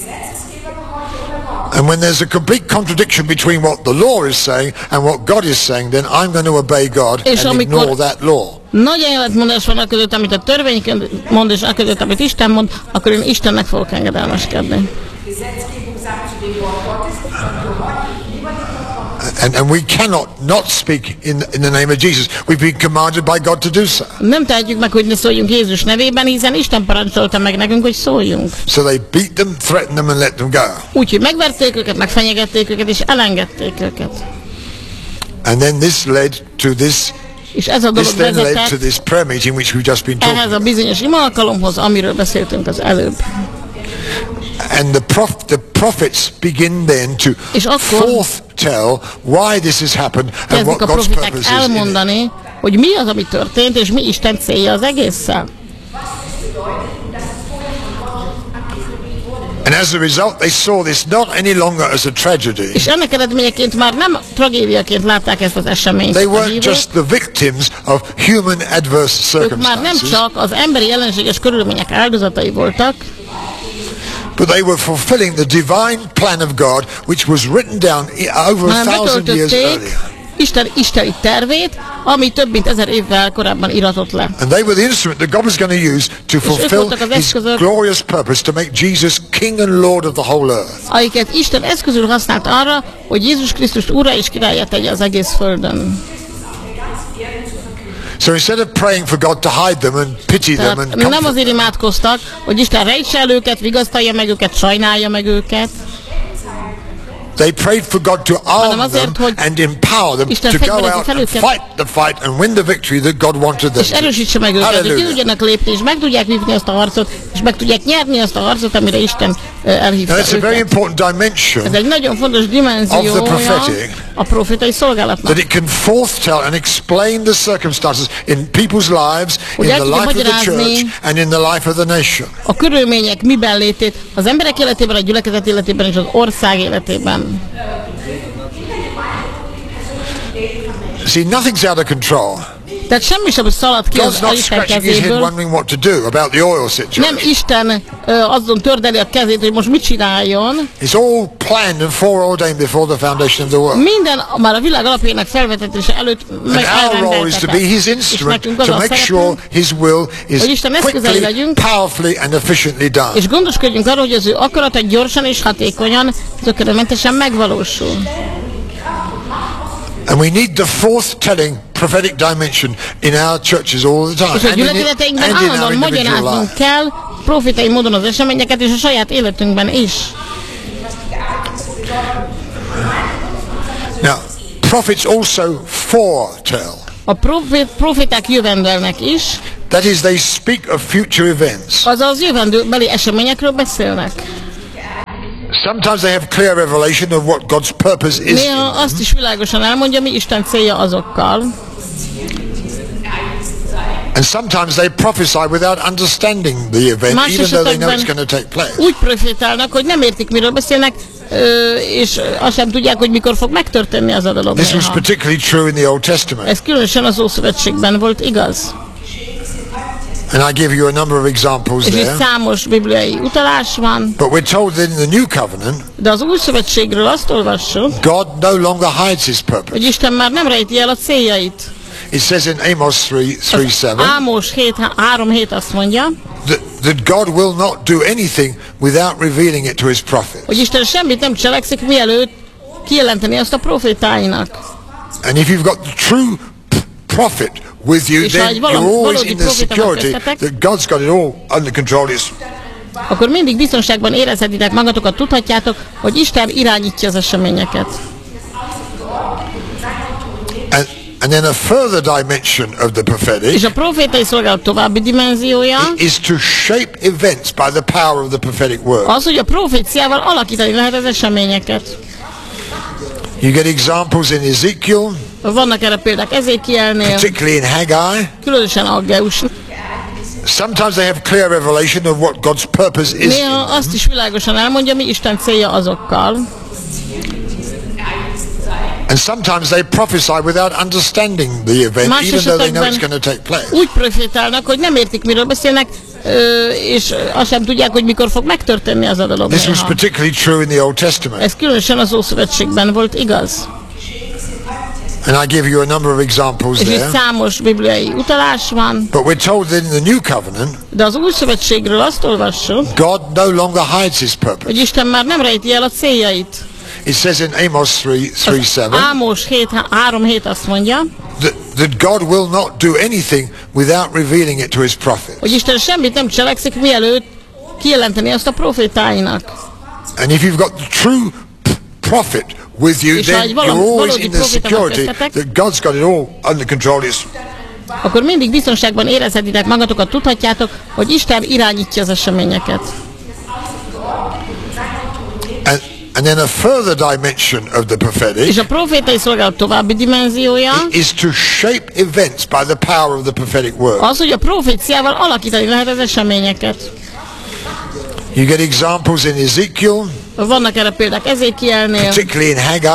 And when there's a complete contradiction between what the law is saying and what God is saying, then I'm going to obey God and ignore that law. Nagy ellentmondás van a között, amit a törvény mond, és a között, amit Isten mond, akkor én Istennek fogok engedelmeskedni. And we cannot not speak in the name of Jesus. We've been commanded by God to do so. Nem tehetjük meg, hogy ne szóljunk Jézus nevében, hiszen Isten parancsolta meg nekünk, hogy szóljunk. So they beat them, threatened them and let them go. Úgyhogy megverték őket, megfenyegették őket és elengedték őket. And then this led to this. És ez a dolog vezetett to this prayer meeting which we've just been talking. Ehhez a bizonyos ima alkalomhoz, amiről beszéltünk az előbb. And the prophets begin then to foretell why this has happened and what God's purpose is. Elmondani, hogy mi az, ami történt, és mi Isten célja az egésszel. And as a result, they saw this not any longer as a tragedy. És ennek eredményeként már nem tragédiaként látták ezt az eseményt. They weren't just the victims of human adverse circumstances. Ők már nem csak az emberi ellenséges körülmények áldozatai voltak, but they were fulfilling the divine plan of God, which was written down over 1,000 years earlier. Isten isteni tervét, ami több mint 1000 évvel korábban iratott le. And they were the instrument that God was going to use to fulfill His glorious purpose to make Jesus King and Lord of the whole earth. Amiket Isten eszközül használt arra, hogy Jézus Krisztust Urrá és Királlyá tegye az egész földön. So instead of praying for God to hide them and pity them and comfort nem azért imádkoztak, hogy Isten rejtse el őket, vigasztalja meg őket, sajnálja meg őket. They prayed for God to arm them and empower them to go out and fight the fight and win the victory that God wanted them to. És erősítse meg őket, hogy ki tudjanak lépni, és meg tudják vívni azt a harcot, és meg tudják nyerni azt a harcot, amire Isten elhívta őket. That's a very important dimension. Ez egy nagyon fontos dimenziója a profétai szolgálatnak. That it can foretell and explain the circumstances in people's lives, in the life of the church and in the life of the nation. A körülmények miben létét az emberek életében, a gyülekezet életében és az ország életében. See, nothing's out of control. Tehát semmi sem szalad ki az Isten kezéből. Nem Isten azon tördeli a kezét, hogy most mit csináljon. Minden már a világ alapjának felvetetése előtt meg elrendeltetett. És nekünk az a szerepünk, hogy Isten eszközei legyünk, és gondoskodjunk arról, hogy az ő akarata gyorsan és hatékonyan, zökkenőmentesen megvalósul. And we need the forth-telling prophetic dimension in our churches all the time. És a gyülekezeteinkben állandóan magyaráznunk kell profétai módon az eseményeket, és a saját életünkben is. Now, prophets also foretell. A proféták jövendőlnek is. That is, they speak of future events. Azaz jövendőbeli eseményekről beszélnek. Sometimes they have clear revelation of what God's purpose is. Néha azt is világosan elmondja, mi Isten célja azokkal. And sometimes they prophesy without understanding the event, even though they know it's going to take place. Úgy profétálnak, hogy nem értik, miről beszélnek, és azt sem tudják, hogy mikor fog megtörténni az a dolog. This was particularly true in the Old Testament. Ez különösen az Ószövetségben volt igaz. And I give you a number of examples there. És itt számos bibliai utalás van. But we're told that in the New Covenant, de az Új Szövetségről azt olvassuk, God no longer hides his purpose. Hogy Isten már nem rejti el a céljait. It says in Amos 3:7. Ámos 3:7 azt mondja, that God will not do anything without revealing it to his prophets. Hogy Isten semmit nem cselekszik, mielőtt kijelenteni azt a profétáinak. And if you've got the true prophet with you, then you're always in the security that God's got it all under control. Akkor mindig biztonságban érezhetitek magatokat, tudhatjátok, hogy Isten irányítja az eseményeket. And then a further dimension of the prophetic, és a profétai szolgálat további dimenziója, is to shape events by the power of the prophetic word. Az, hogy a proféciával alakítani lehet az eseményeket. You get examples in Ezekiel. Vannak erre példák Ezékielnél, particularly in Haggai. Különösen Aggeus. Sometimes they have clear revelation of what God's purpose is. Néha azt is világosan elmondja, mi Isten célja azokkal. And sometimes they prophesy without understanding the event, even though they know it's going to take place. Úgy profétálnak, hogy nem értik, miről beszélnek, és azt sem tudják, hogy mikor fog megtörténni az a dolog. This was particularly true in the Old Testament. Ez különösen az Ószövetségben volt igaz. And I give you a number of examples there. És itt számos bibliai utalás van. But we're told that in the New Covenant, de az Új Szövetségről azt olvassuk, God no longer hides his purpose. Hogy Isten már nem rejti el a céljait. It says in Amos 3:7. Ámos 3:7 azt mondja, that God will not do anything without revealing it to his prophets. Hogy Isten semmit nem cselekszik, mielőtt kijelenteni azt a profétáinak. And if you've got the true prophet with you, then you're always in the security that God's got it all under control. Akkor mindig biztonságban érezhetitek magatokat, tudhatjátok, hogy Isten irányítja az eseményeket. And then a further dimension of the prophetic, és a profétai szolgálat további dimenziója, is to shape events by the power of the prophetic word. Az, hogy a proféciával alakítani lehet az eseményeket. You get examples in Ezekiel. Vannak erre példák Ezékielnél, particularly in Haggai.